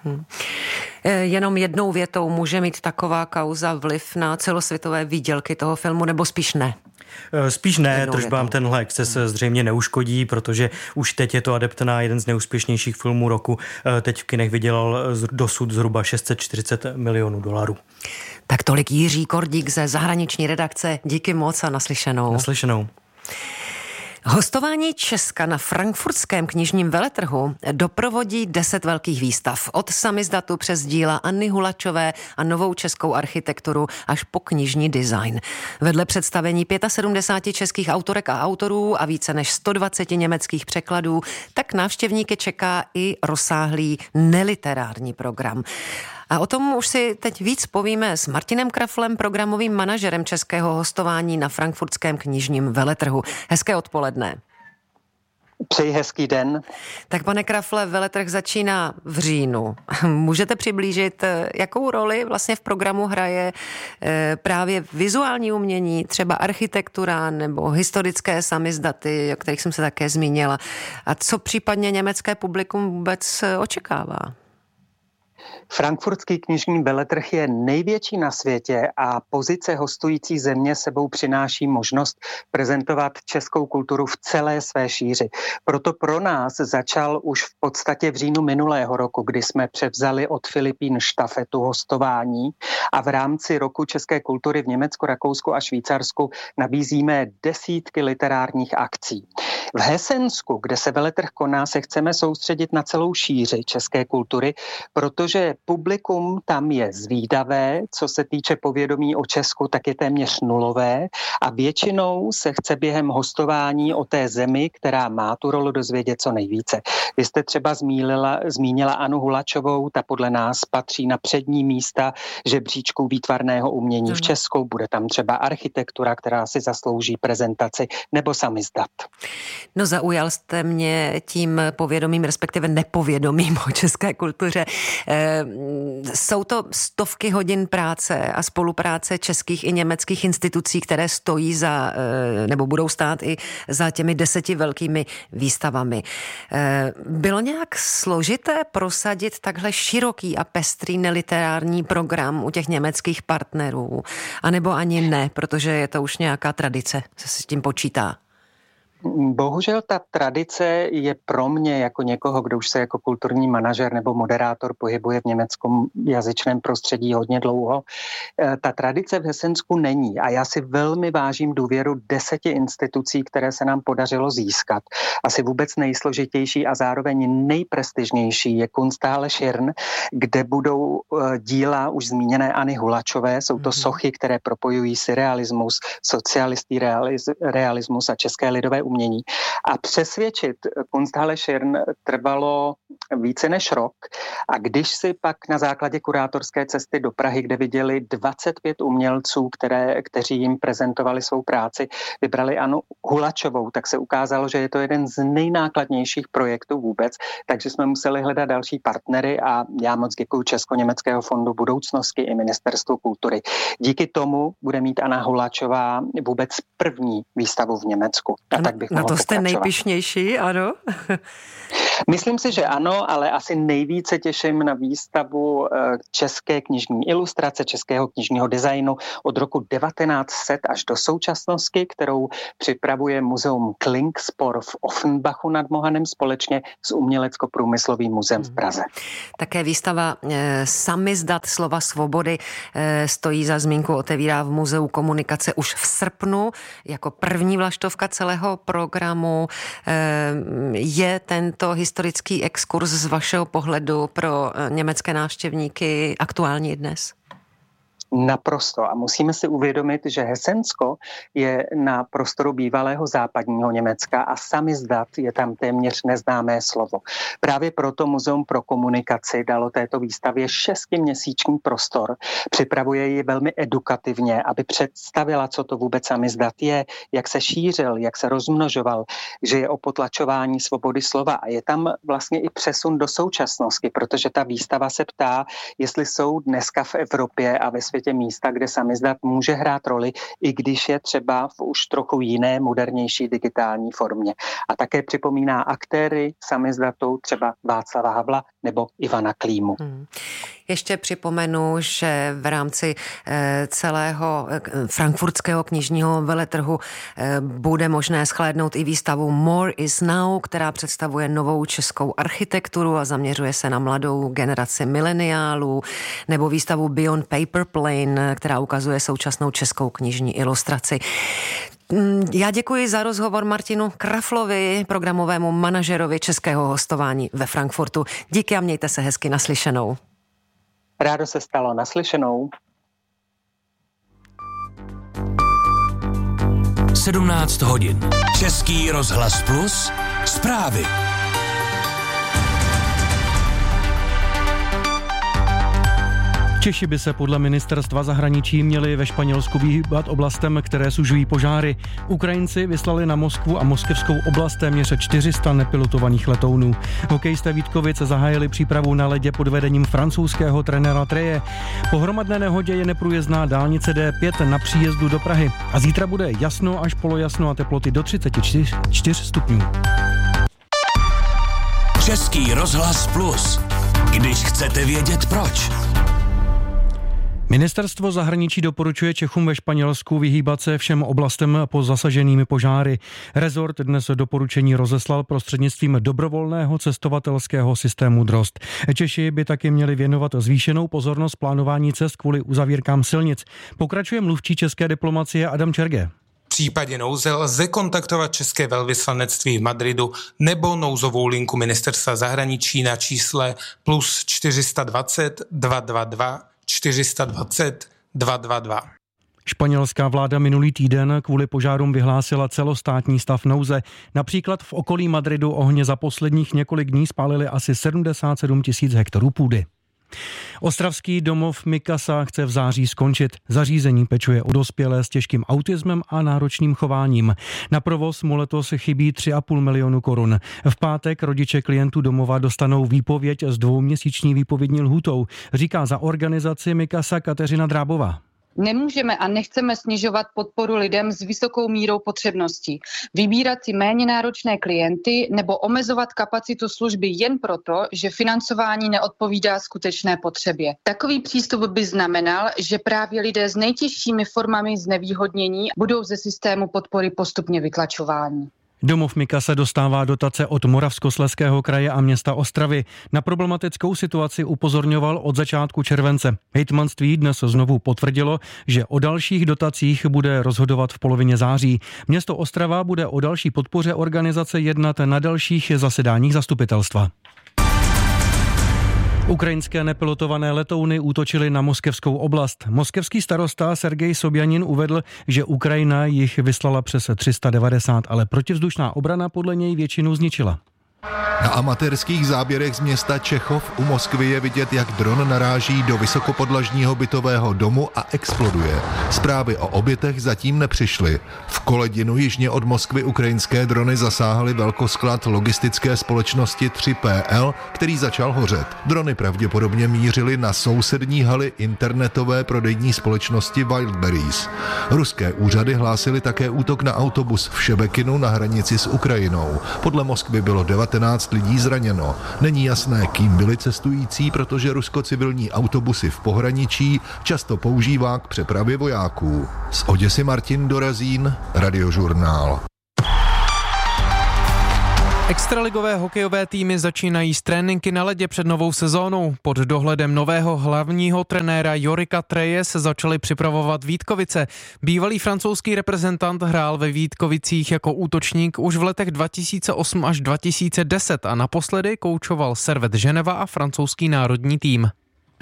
Jenom jednou větou, může mít taková kauza vliv na celosvětové výdělky toho filmu, nebo spíš ne? Spíš ne, tržbám tenhle exces zřejmě neuškodí, protože už teď je to adept na jeden z neúspěšnějších filmů roku. Teď v kinech vydělal dosud zhruba $640 milionů. Tak tolik Jiří Kordík ze zahraniční redakce. Díky moc a naslyšenou. Naslyšenou. Hostování Česka na frankfurtském knižním veletrhu doprovodí 10 velkých výstav. Od samizdatu přes díla Anny Hulačové a novou českou architekturu až po knižní design. Vedle představení 75 českých autorek a autorů a více než 120 německých překladů, tak návštěvníky čeká i rozsáhlý neliterární program. A o tom už si teď víc povíme s Martinem Kraflem, programovým manažerem českého hostování na frankfurtském knižním veletrhu. Hezké odpoledne. Přeji hezký den. Tak pane Krafle, veletrh začíná v říjnu. Můžete přiblížit, jakou roli vlastně v programu hraje právě vizuální umění, třeba architektura nebo historické samizdaty, o kterých jsem se také zmínila. A co případně německé publikum vůbec očekává? Frankfurtský knižní veletrh je největší na světě a pozice hostující země sebou přináší možnost prezentovat českou kulturu v celé své šíři. Proto pro nás začal už v podstatě v říjnu minulého roku, kdy jsme převzali od Filipín štafetu hostování a v rámci roku české kultury v Německu, Rakousku a Švýcarsku nabízíme desítky literárních akcí. V Hesensku, kde se veletrh koná, se chceme soustředit na celou šíři české kultury, protože publikum tam je zvídavé, co se týče povědomí o Česku, tak je téměř nulové a většinou se chce během hostování o té zemi, která má tu roli, dozvědět co nejvíce. Vy jste třeba zmínila Annu Hulačovou, ta podle nás patří na přední místa žebříčku výtvarného umění v Česku, bude tam třeba architektura, která si zaslouží prezentaci, nebo samizdat. No zaujal jste mě tím povědomím, respektive nepovědomím o české kultuře. Jsou to stovky hodin práce a spolupráce českých i německých institucí, které stojí za, nebo budou stát i za těmi 10 velkými výstavami. Bylo nějak složité prosadit takhle široký a pestrý neliterární program u těch německých partnerů? A nebo ani ne, protože je to už nějaká tradice, se s tím počítá? Bohužel ta tradice je pro mě jako někoho, kdo už se jako kulturní manažer nebo moderátor pohybuje v německém jazyčném prostředí hodně dlouho. Ta tradice v Hesensku není a já si velmi vážím důvěru 10 institucí, které se nám podařilo získat. Asi vůbec nejsložitější a zároveň nejprestižnější je Kunsthalle Schirn, kde budou díla už zmíněné Anny Hulačové. Jsou to sochy, které propojují surrealismus, socialistní realismus a české lidové umění. A přesvědčit Kunsthalle Schirn trvalo více než rok. A když si pak na základě kurátorské cesty do Prahy, kde viděli 25 umělců, kteří jim prezentovali svou práci, vybrali Annu Hulačovou, tak se ukázalo, že je to jeden z nejnákladnějších projektů vůbec, takže jsme museli hledat další partnery a já moc děkuji Česko-německého fondu budoucnosti i Ministerstvu kultury. Díky tomu bude mít Anna Hulačová vůbec první výstavu v Německu. A tak bych na to jste nejpyšnější, ano? Myslím si, že ano, ale asi nejvíce těším na výstavu české knižní ilustrace, českého knižního designu od roku 1900 až do současnosti, kterou připravuje muzeum Klingspor v Offenbachu nad Mohanem společně s Umělecko-průmyslovým muzeem v Praze. Také výstava Samizdat slova svobody stojí za zmínku, otevírá v Muzeu komunikace už v srpnu jako první vlaštovka celého programu. Je tento historický exkurs z vašeho pohledu pro německé návštěvníky aktuální dnes? Naprosto. A musíme si uvědomit, že Hesensko je na prostoru bývalého západního Německa a samizdat je tam téměř neznámé slovo. Právě proto Muzeum pro komunikaci dalo této výstavě 6měsíční prostor. Připravuje ji velmi edukativně, aby představila, co to vůbec samizdat je, jak se šířil, jak se rozmnožoval, že je o potlačování svobody slova. A je tam vlastně i přesun do současnosti, protože ta výstava se ptá, jestli jsou dneska v Evropě a ve světě místa, kde samizdat může hrát roli, i když je třeba v už trochu jiné, modernější digitální formě. A také připomíná aktéry samizdatu, třeba Václava Havla nebo Ivana Klímu. Ještě připomenu, že v rámci celého frankfurtského knižního veletrhu bude možné shlédnout i výstavu More is Now, která představuje novou českou architekturu a zaměřuje se na mladou generaci mileniálů, nebo výstavu Beyond Paper Plane, která ukazuje současnou českou knižní ilustraci. Já děkuji za rozhovor Martinu Kraflovi, programovému manažerovi českého hostování ve Frankfurtu. Díky a mějte se hezky, naslyšenou. Rádo se stalo, naslyšenou. 17 hodin. Český rozhlas Plus. Zprávy. Češi by se podle ministerstva zahraničí měli ve Španělsku vyhýbat oblastem, které sužují požáry. Ukrajinci vyslali na Moskvu a moskevskou oblast téměř 400 nepilotovaných letounů. Hokejisté Vítkovic zahájili přípravu na ledě pod vedením francouzského trenéra Treje. Po hromadné nehodě je neprůjezdná dálnice D5 na příjezdu do Prahy. A zítra bude jasno až polojasno a teploty do 34 stupňů. Český rozhlas Plus. Když chcete vědět proč. Ministerstvo zahraničí doporučuje Čechům ve Španělsku vyhýbat se všem oblastem po zasaženými požáry. Rezort dnes doporučení rozeslal prostřednictvím dobrovolného cestovatelského systému Drozd. Češi by taky měli věnovat zvýšenou pozornost plánování cest kvůli uzavírkám silnic. Pokračuje mluvčí české diplomacie Adam Čerge. V případě nouze lze kontaktovat české velvyslanectví v Madridu nebo nouzovou linku ministerstva zahraničí na čísle plus 420 222 420 222. Španělská vláda minulý týden kvůli požárům vyhlásila celostátní stav nouze. Například v okolí Madridu ohně za posledních několik dní spálily asi 77 000 hektarů půdy. Ostravský domov Mikasa chce v září skončit. Zařízení pečuje o dospělé s těžkým autismem a náročným chováním. Na provoz mu letos chybí 3,5 milionu korun. V pátek rodiče klientů domova dostanou výpověď s 2měsíční výpovědní lhůtou, říká za organizaci Mikasa Kateřina Drábová. Nemůžeme a nechceme snižovat podporu lidem s vysokou mírou potřebností, vybírat si méně náročné klienty nebo omezovat kapacitu služby jen proto, že financování neodpovídá skutečné potřebě. Takový přístup by znamenal, že právě lidé s nejtěžšími formami znevýhodnění budou ze systému podpory postupně vytlačováni. Domov Mika se dostává dotace od Moravskoslezského kraje a města Ostravy. Na problematickou situaci upozorňoval od začátku července. Hejtmanství dnes znovu potvrdilo, že o dalších dotacích bude rozhodovat v polovině září. Město Ostrava bude o další podpoře organizace jednat na dalších zasedáních zastupitelstva. Ukrajinské nepilotované letouny útočily na moskevskou oblast. Moskevský starosta Sergej Sobjanin uvedl, že Ukrajina jich vyslala přes 390, ale protivzdušná obrana podle něj většinu zničila. Na amatérských záběrech z města Čechov u Moskvy je vidět, jak dron naráží do vysokopodlažního bytového domu a exploduje. Zprávy o obětech zatím nepřišly. V Koledinu jižně od Moskvy ukrajinské drony zasáhly velkosklad logistické společnosti 3PL, který začal hořet. Drony pravděpodobně mířily na sousední haly internetové prodejní společnosti Wildberries. Ruské úřady hlásily také útok na autobus v Šebekinu na hranici s Ukrajinou. Podle Moskvy bylo 19 lidí zraněno. Není jasné, kým byli cestující, protože Rusko civilní autobusy v pohraničí často používá k přepravě vojáků. Z Oděsy Martin Dorazín, Radiožurnál. Extraligové hokejové týmy začínají s tréninky na ledě před novou sezónou. Pod dohledem nového hlavního trenéra Jorika Treje se začaly připravovat Vítkovice. Bývalý francouzský reprezentant hrál ve Vítkovicích jako útočník už v letech 2008 až 2010 a naposledy koučoval Servette Ženeva a francouzský národní tým.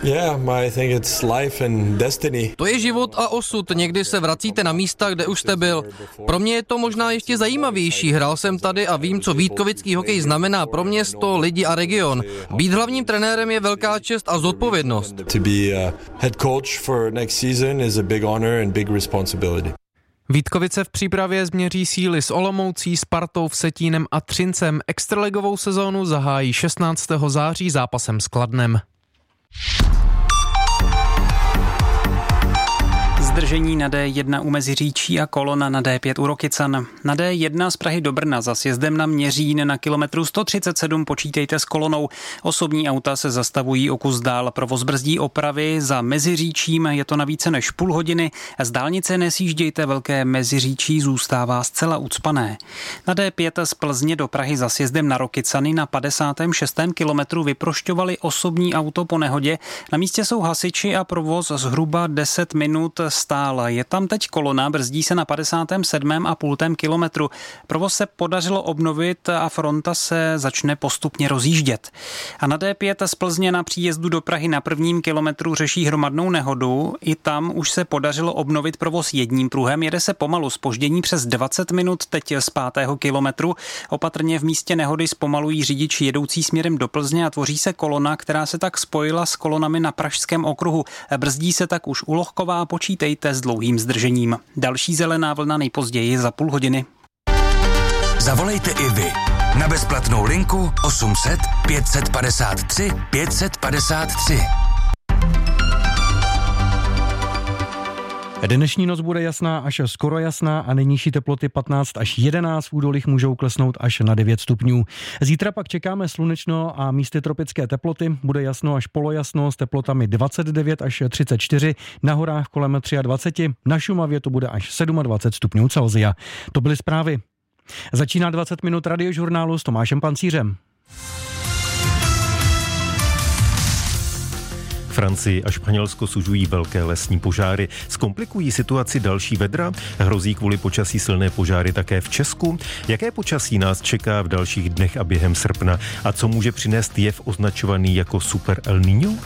To je život a osud. Někdy se vracíte na místa, kde už jste byl. Pro mě je to možná ještě zajímavější. Hrál jsem tady a vím, co vítkovický hokej znamená pro město, lidi a region. Být hlavním trenérem je velká čest a zodpovědnost. Vítkovice v přípravě změří síly s Olomoucí, Spartou, Vsetínem a Třincem. Extraligovou sezónu zahájí 16. září zápasem s Kladnem. Zdržení na D1 u Meziříčí a kolona na D5 u Rokycan. Na D1 z Prahy do Brna za sjezdem na Měřín na kilometru 137 počítejte s kolonou. Osobní auta se zastavují o kus dál. Provoz brzdí opravy za Meziříčím, je to na více než půl hodiny. Z dálnice nesjíždějte, Velké Meziříčí zůstává zcela ucpané. Na D5 z Plzně do Prahy za sjezdem na Rokycany na 56. kilometru vyprošťovali osobní auto po nehodě. Na místě jsou hasiči a provoz zhruba 10 minut stál. Je tam teď kolona, brzdí se na 57,5 kilometru. Provoz se podařilo obnovit a fronta se začne postupně rozjíždět. A na D5 z Plzně na příjezdu do Prahy na 1. kilometru řeší hromadnou nehodu. I tam už se podařilo obnovit provoz jedním pruhem. Jede se pomalu, zpoždění přes 20 minut teď z 5. kilometru. Opatrně v místě nehody zpomalují řidiči jedoucí směrem do Plzně a tvoří se kolona, která se tak spojila s kolonami na Pražském okruhu. Brzdí se tak už u Lohkova, počítejte s dlouhým zdržením. Další zelená vlna nejpozději za půl hodiny. Zavolejte i vy na bezplatnou linku 800 553 553. Dnešní noc bude jasná až skoro jasná a nejnižší teploty 15 až 11, v údolích můžou klesnout až na 9 stupňů. Zítra pak čekáme slunečno a místy tropické teploty, bude jasno až polojasno s teplotami 29 až 34, na horách kolem 23, na Šumavě to bude až 27 stupňů Celsia. To byly zprávy. Začíná 20 minut Radiožurnálu s Tomášem Pancířem. Francii a Španělsko sužují velké lesní požáry. Zkomplikují situaci další vedra? Hrozí kvůli počasí silné požáry také v Česku? Jaké počasí nás čeká v dalších dnech a během srpna? A co může přinést jev označovaný jako Super El Niño?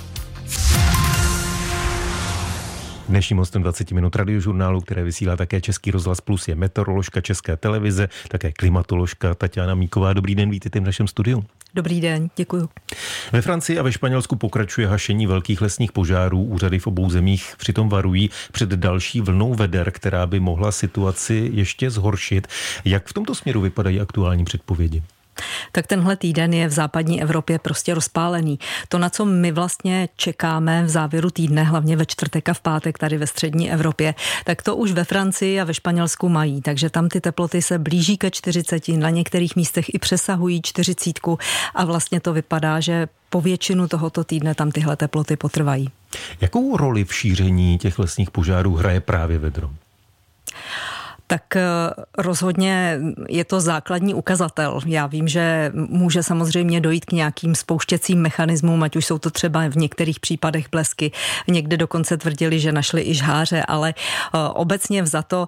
Dnešním hostem 20 minut Radiožurnálu, které vysílá také Český rozhlas Plus, je meteoroložka České televize, také klimatoložka Tatiana Míková. Dobrý den, vítejte v našem studiu. Dobrý den, děkuju. Ve Francii a ve Španělsku pokračuje hašení velkých lesních požárů. Úřady v obou zemích přitom varují před další vlnou veder, která by mohla situaci ještě zhoršit. Jak v tomto směru vypadají aktuální předpovědi? Tak tenhle týden je v západní Evropě prostě rozpálený. To, na co my vlastně čekáme v závěru týdne, hlavně ve čtvrtek a v pátek tady ve střední Evropě, tak to už ve Francii a ve Španělsku mají. Takže tam ty teploty se blíží ke 40, na některých místech i přesahují 40 a vlastně to vypadá, že po většinu tohoto týdne tam tyhle teploty potrvají. Jakou roli v šíření těch lesních požárů hraje právě vedro? Tak rozhodně je to základní ukazatel. Já vím, že může samozřejmě dojít k nějakým spouštěcím mechanismům, ať už jsou to třeba v některých případech blesky. Někde dokonce tvrdili, že našli i žháře, ale obecně vzato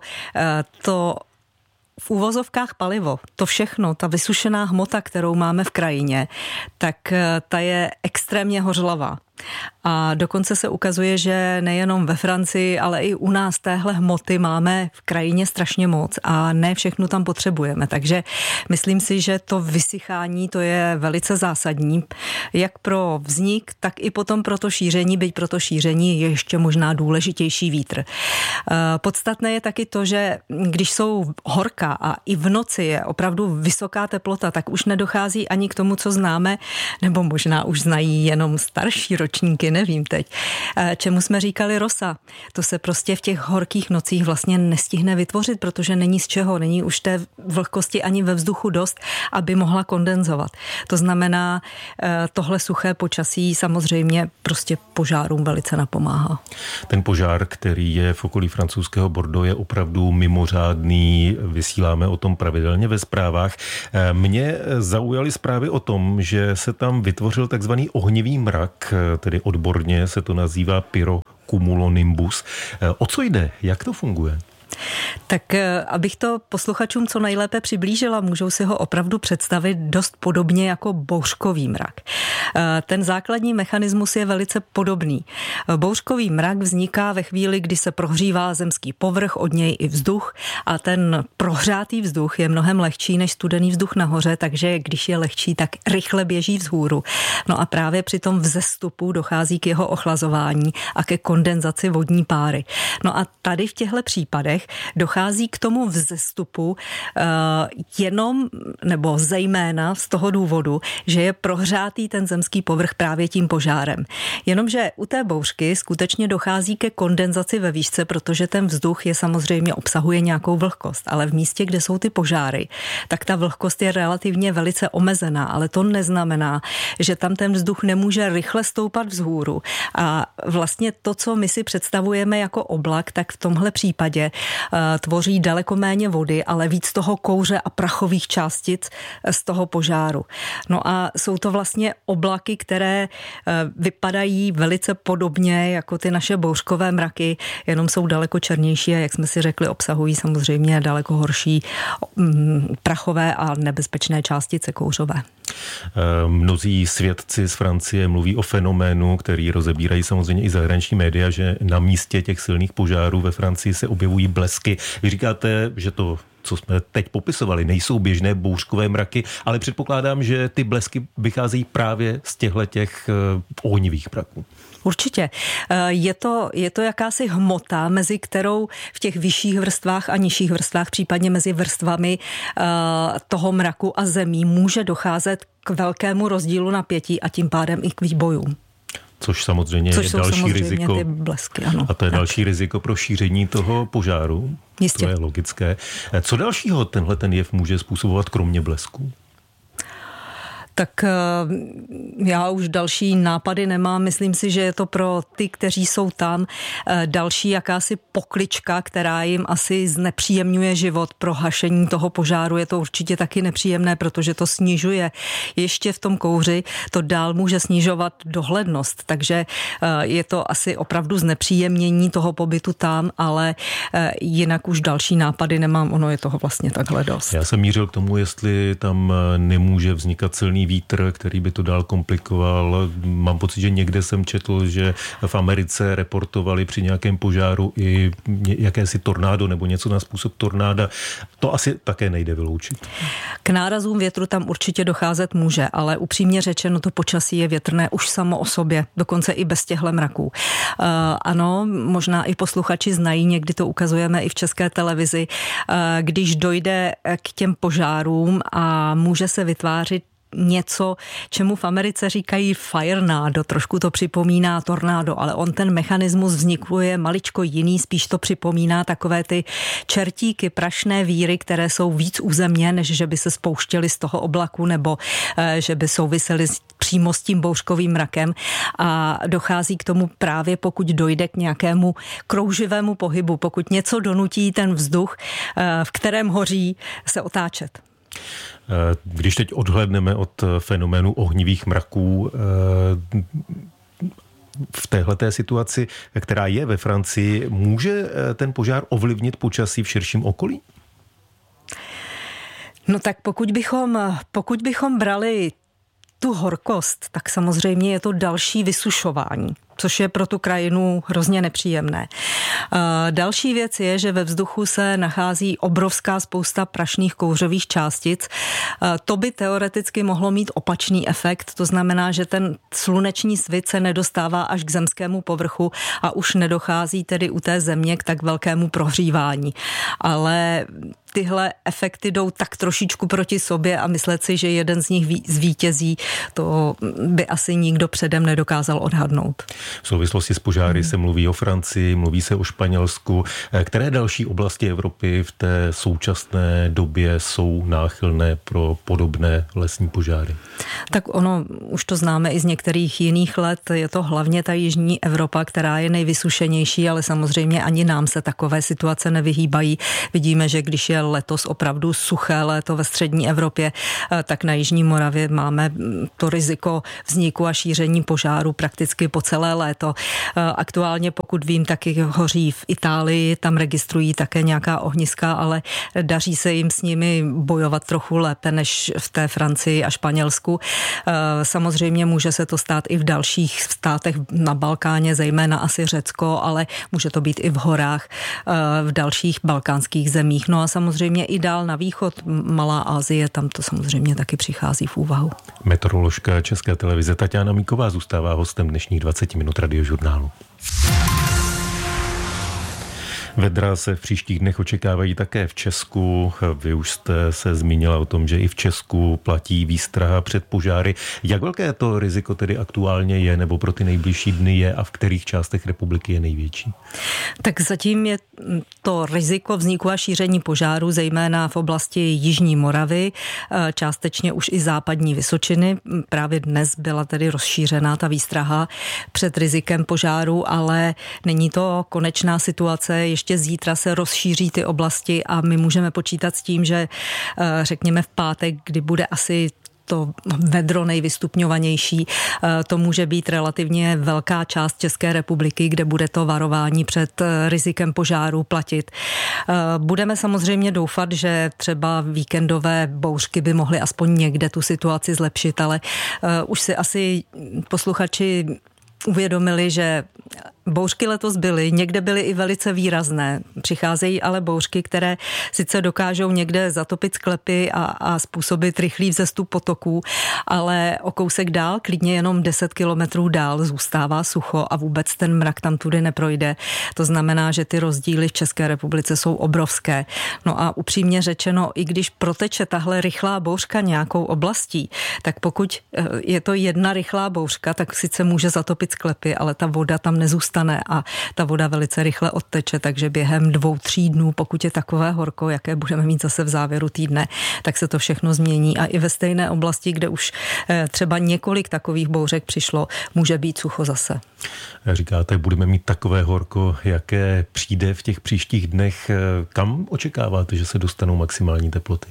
to v úvozovkách palivo, to všechno, ta vysušená hmota, kterou máme v krajině, tak ta je extrémně hořlavá. A dokonce se ukazuje, že nejenom ve Francii, ale i u nás téhle hmoty máme v krajině strašně moc a ne všechno tam potřebujeme. Takže myslím si, že to vysychání to je velice zásadní, jak pro vznik, tak i potom pro to šíření, byť pro to šíření je ještě možná důležitější vítr. Podstatné je taky to, že když jsou horka a i v noci je opravdu vysoká teplota, tak už nedochází ani k tomu, co známe, nebo možná už znají jenom starší ročníky, nevím teď, čemu jsme říkali rosa. To se prostě v těch horkých nocích vlastně nestihne vytvořit, protože není z čeho, není už té vlhkosti ani ve vzduchu dost, aby mohla kondenzovat. To znamená, tohle suché počasí samozřejmě prostě požárům velice napomáhá. Ten požár, který je v okolí francouzského Bordeaux, je opravdu mimořádný, vysíláme o tom pravidelně ve zprávách. Mě zaujaly zprávy o tom, že se tam vytvořil takzvaný ohnivý mrak, tedy odborně se to nazývá pyrocumulonimbus. O co jde? Jak to funguje? Tak abych to posluchačům co nejlépe přiblížila, můžou si ho opravdu představit dost podobně jako bouřkový mrak. Ten základní mechanismus je velice podobný. Bouřkový mrak vzniká ve chvíli, kdy se prohřívá zemský povrch, od něj i vzduch a ten prohřátý vzduch je mnohem lehčí než studený vzduch nahoře, takže když je lehčí, tak rychle běží vzhůru. No a právě při tom vzestupu dochází k jeho ochlazování a ke kondenzaci vodní páry. No a tady v těchto případech dochází k tomu vzestupu jenom nebo zejména z toho důvodu, že je prohřátý ten zemský povrch právě tím požárem. Jenomže u té bouřky skutečně dochází ke kondenzaci ve výšce, protože ten vzduch je samozřejmě obsahuje nějakou vlhkost, ale v místě, kde jsou ty požáry, tak ta vlhkost je relativně velice omezená, ale to neznamená, že tam ten vzduch nemůže rychle stoupat vzhůru. A vlastně to, co my si představujeme jako oblak, tak v tomhle případě tvoří daleko méně vody, ale víc toho kouře a prachových částic z toho požáru. No a jsou to vlastně oblaky, které vypadají velice podobně jako ty naše bouřkové mraky, jenom jsou daleko černější a jak jsme si řekli, obsahují samozřejmě daleko horší prachové a nebezpečné částice kouřové. Mnozí svědci z Francie mluví o fenoménu, který rozebírají samozřejmě i zahraniční média, že na místě těch silných požárů ve Francii se objevují blesky. Vy říkáte, že to, co jsme teď popisovali, nejsou běžné bouřkové mraky, ale předpokládám, že ty blesky vycházejí právě z těch ohnivých mraků. Určitě. Je to jakási hmota, mezi kterou v těch vyšších vrstvách a nižších vrstvách, případně mezi vrstvami toho mraku a zemí může docházet k velkému rozdílu napětí a tím pádem i k výbojům. Což samozřejmě je další riziko. Ty blesky, ano. A to je další riziko pro šíření toho požáru. Jistě. To je logické. Co dalšího tenhle ten jev může způsobovat kromě blesků? Tak já už další nápady nemám. Myslím si, že je to pro ty, kteří jsou tam, další jakási poklička, která jim asi znepříjemňuje život. Pro hašení toho požáru je to určitě taky nepříjemné, protože to snižuje ještě v tom kouři, to dál může snižovat dohlednost. Takže je to asi opravdu znepříjemnění toho pobytu tam, ale jinak už další nápady nemám. Ono je toho vlastně takhle dost. Já jsem mířil k tomu, jestli tam nemůže vznikat silný vítr, který by to dál komplikoval. Mám pocit, že někde jsem četl, že v Americe reportovali při nějakém požáru i jakési tornádo nebo něco na způsob tornáda. To asi také nejde vyloučit. K nárazům větru tam určitě docházet může, ale upřímně řečeno to počasí je větrné už samo o sobě, dokonce i bez těchto mraků. Ano, možná i posluchači znají, někdy to ukazujeme i v České televizi, když dojde k těm požárům a může se vytvářet něco, čemu v Americe říkají firenado, trošku to připomíná tornádo, ale on ten mechanismus vzniku je maličko jiný, spíš to připomíná takové ty čertíky, prašné víry, které jsou víc u země, než že by se spouštěly z toho oblaku nebo že by souvisely přímo s tím bouřkovým mrakem a dochází k tomu právě pokud dojde k nějakému krouživému pohybu, pokud něco donutí ten vzduch, v kterém hoří, se otáčet. Když teď odhlédneme od fenoménu ohnivých mraků, v téhleté situaci, která je ve Francii, může ten požár ovlivnit počasí v širším okolí? No tak pokud bychom brali tu horkost, tak samozřejmě je to další vysušování, což je pro tu krajinu hrozně nepříjemné. Další věc je, že ve vzduchu se nachází obrovská spousta prašných kouřových částic. To by teoreticky mohlo mít opačný efekt, to znamená, že ten sluneční svit se nedostává až k zemskému povrchu a už nedochází tedy u té země k tak velkému prohřívání. Ale tyhle efekty jdou tak trošičku proti sobě a myslet si, že jeden z nich zvítězí, to by asi nikdo předem nedokázal odhadnout. V souvislosti s požáry se mluví o Francii, mluví se o Španělsku. Které další oblasti Evropy v té současné době jsou náchylné pro podobné lesní požáry? Tak ono, už to známe i z některých jiných let, je to hlavně ta jižní Evropa, která je nejvysušenější, ale samozřejmě ani nám se takové situace nevyhýbají. Vidíme, že když je letos opravdu suché léto ve střední Evropě, tak na jižní Moravě máme to riziko vzniku a šíření požáru prakticky po celé léto. Aktuálně, pokud vím, taky hoří v Itálii, tam registrují také nějaká ohniska, ale daří se jim s nimi bojovat trochu lépe než v té Francii a Španělsku. Samozřejmě může se to stát i v dalších státech na Balkáně, zejména asi Řecko, ale může to být i v horách v dalších balkánských zemích. No a samozřejmě i dál na východ, Malá Asie, tam to samozřejmě taky přichází v úvahu. Meteoroložka České televize Taťána Míková zůstává hostem dnešních 20 minut Radiožurnálu. Vedra se v příštích dnech očekávají také v Česku. Vy už jste se zmínila o tom, že i v Česku platí výstraha před požáry. Jak velké to riziko tedy aktuálně je, nebo pro ty nejbližší dny je a v kterých částech republiky je největší? Tak zatím je to riziko vzniku a šíření požáru zejména v oblasti Jižní Moravy, částečně už i západní Vysočiny. Právě dnes byla tedy rozšířená ta výstraha před rizikem požáru, ale není to konečná situace. Ještě zítra se rozšíří ty oblasti a my můžeme počítat s tím, že řekněme v pátek, kdy bude asi to vedro nejvystupňovanější, to může být relativně velká část České republiky, kde bude to varování před rizikem požáru platit. Budeme samozřejmě doufat, že třeba víkendové bouřky by mohly aspoň někde tu situaci zlepšit, ale už si asi posluchači uvědomili, že bouřky letos byly, někde byly i velice výrazné. Přicházejí ale bouřky, které sice dokážou někde zatopit sklepy a způsobit rychlý vzestup potoků, ale o kousek dál, klidně jenom 10 kilometrů dál, zůstává sucho a vůbec ten mrak tam tudy neprojde. To znamená, že ty rozdíly v České republice jsou obrovské. No a upřímně řečeno, i když proteče tahle rychlá bouřka nějakou oblastí, tak pokud je to jedna rychlá bouřka, tak sice může zatopit sklepy, ale ta voda tam nezůstane a ta voda velice rychle odteče, takže během 2-3 dnů, pokud je takové horko, jaké budeme mít zase v závěru týdne, tak se to všechno změní a i ve stejné oblasti, kde už třeba několik takových bouřek přišlo, může být sucho zase. Říkáte, budeme mít takové horko, jaké přijde v těch příštích dnech. Kam očekáváte, že se dostanou maximální teploty?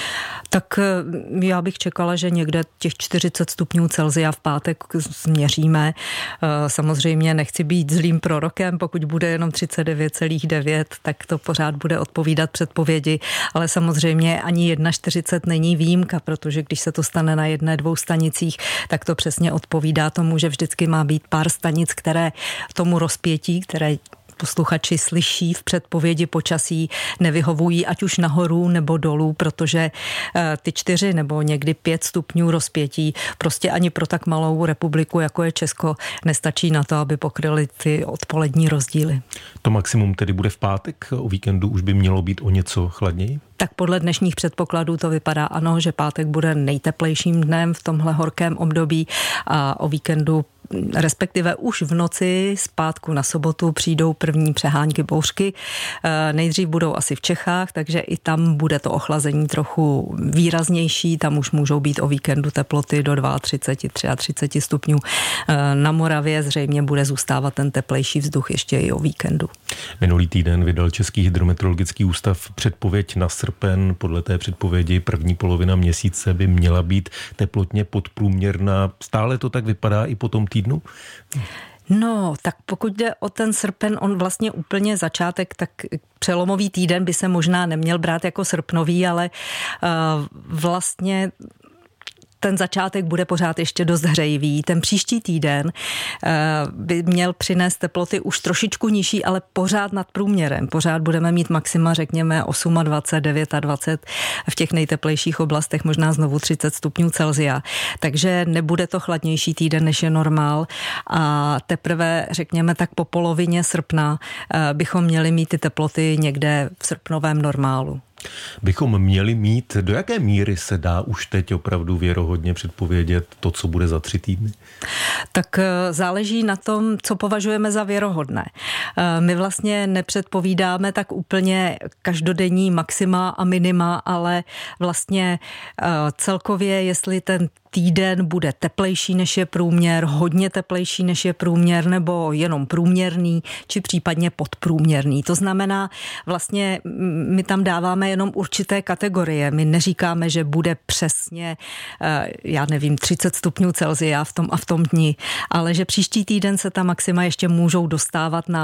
Tak já bych čekala, že někde těch 40 stupňů Celsia v pátek změříme. Samozřejmě nechci být zlým prorokem, pokud bude jenom 39,9, tak to pořád bude odpovídat předpovědi, ale samozřejmě ani 41 není výjimka, protože když se to stane na 1-2 stanicích, tak to přesně odpovídá tomu, že vždycky má být pár stanic, které tomu rozpětí, které posluchači slyší v předpovědi počasí, nevyhovují ať už nahoru nebo dolů, protože ty 4 nebo někdy 5 stupňů rozpětí prostě ani pro tak malou republiku, jako je Česko, nestačí na to, aby pokryly ty odpolední rozdíly. To maximum tedy bude v pátek, o víkendu už by mělo být o něco chladněji? Tak podle dnešních předpokladů to vypadá ano, že pátek bude nejteplejším dnem v tomhle horkém období a o víkendu, respektive už v noci z pátku na sobotu přijdou první přehánky bouřky. Nejdřív budou asi v Čechách, takže i tam bude to ochlazení trochu výraznější. Tam už můžou být o víkendu teploty do 32, 33 stupňů. Na Moravě zřejmě bude zůstávat ten teplejší vzduch ještě i o víkendu. Minulý týden vydal Český hydrometeorologický ústav předpověď na srpen. Podle té předpovědi první polovina měsíce by měla být teplotně podprůměrná. Stále to tak vypadá i po tom týdnu? No, tak pokud jde o ten srpen, on vlastně úplně začátek, tak přelomový týden by se možná neměl brát jako srpnový, ale vlastně ten začátek bude pořád ještě dost hřejivý. Ten příští týden by měl přinést teploty už trošičku nižší, ale pořád nad průměrem. Pořád budeme mít maxima, řekněme, 28, 29, v těch nejteplejších oblastech možná znovu 30 stupňů Celsia. Takže nebude to chladnější týden, než je normál. A teprve, řekněme, tak po polovině srpna bychom měli mít ty teploty někde v srpnovém normálu. Bychom měli mít, do jaké míry se dá už teď opravdu věrohodně předpovědět to, co bude za 3 týdny? Tak záleží na tom, co považujeme za věrohodné. My vlastně nepředpovídáme tak úplně každodenní maxima a minima, ale vlastně celkově, jestli ten týden bude teplejší než je průměr, hodně teplejší než je průměr, nebo jenom průměrný, či případně podprůměrný. To znamená, vlastně my tam dáváme jenom určité kategorie. My neříkáme, že bude přesně, 30 stupňů Celsia v tom a v tom dni, ale že příští týden se ta maxima ještě můžou dostávat na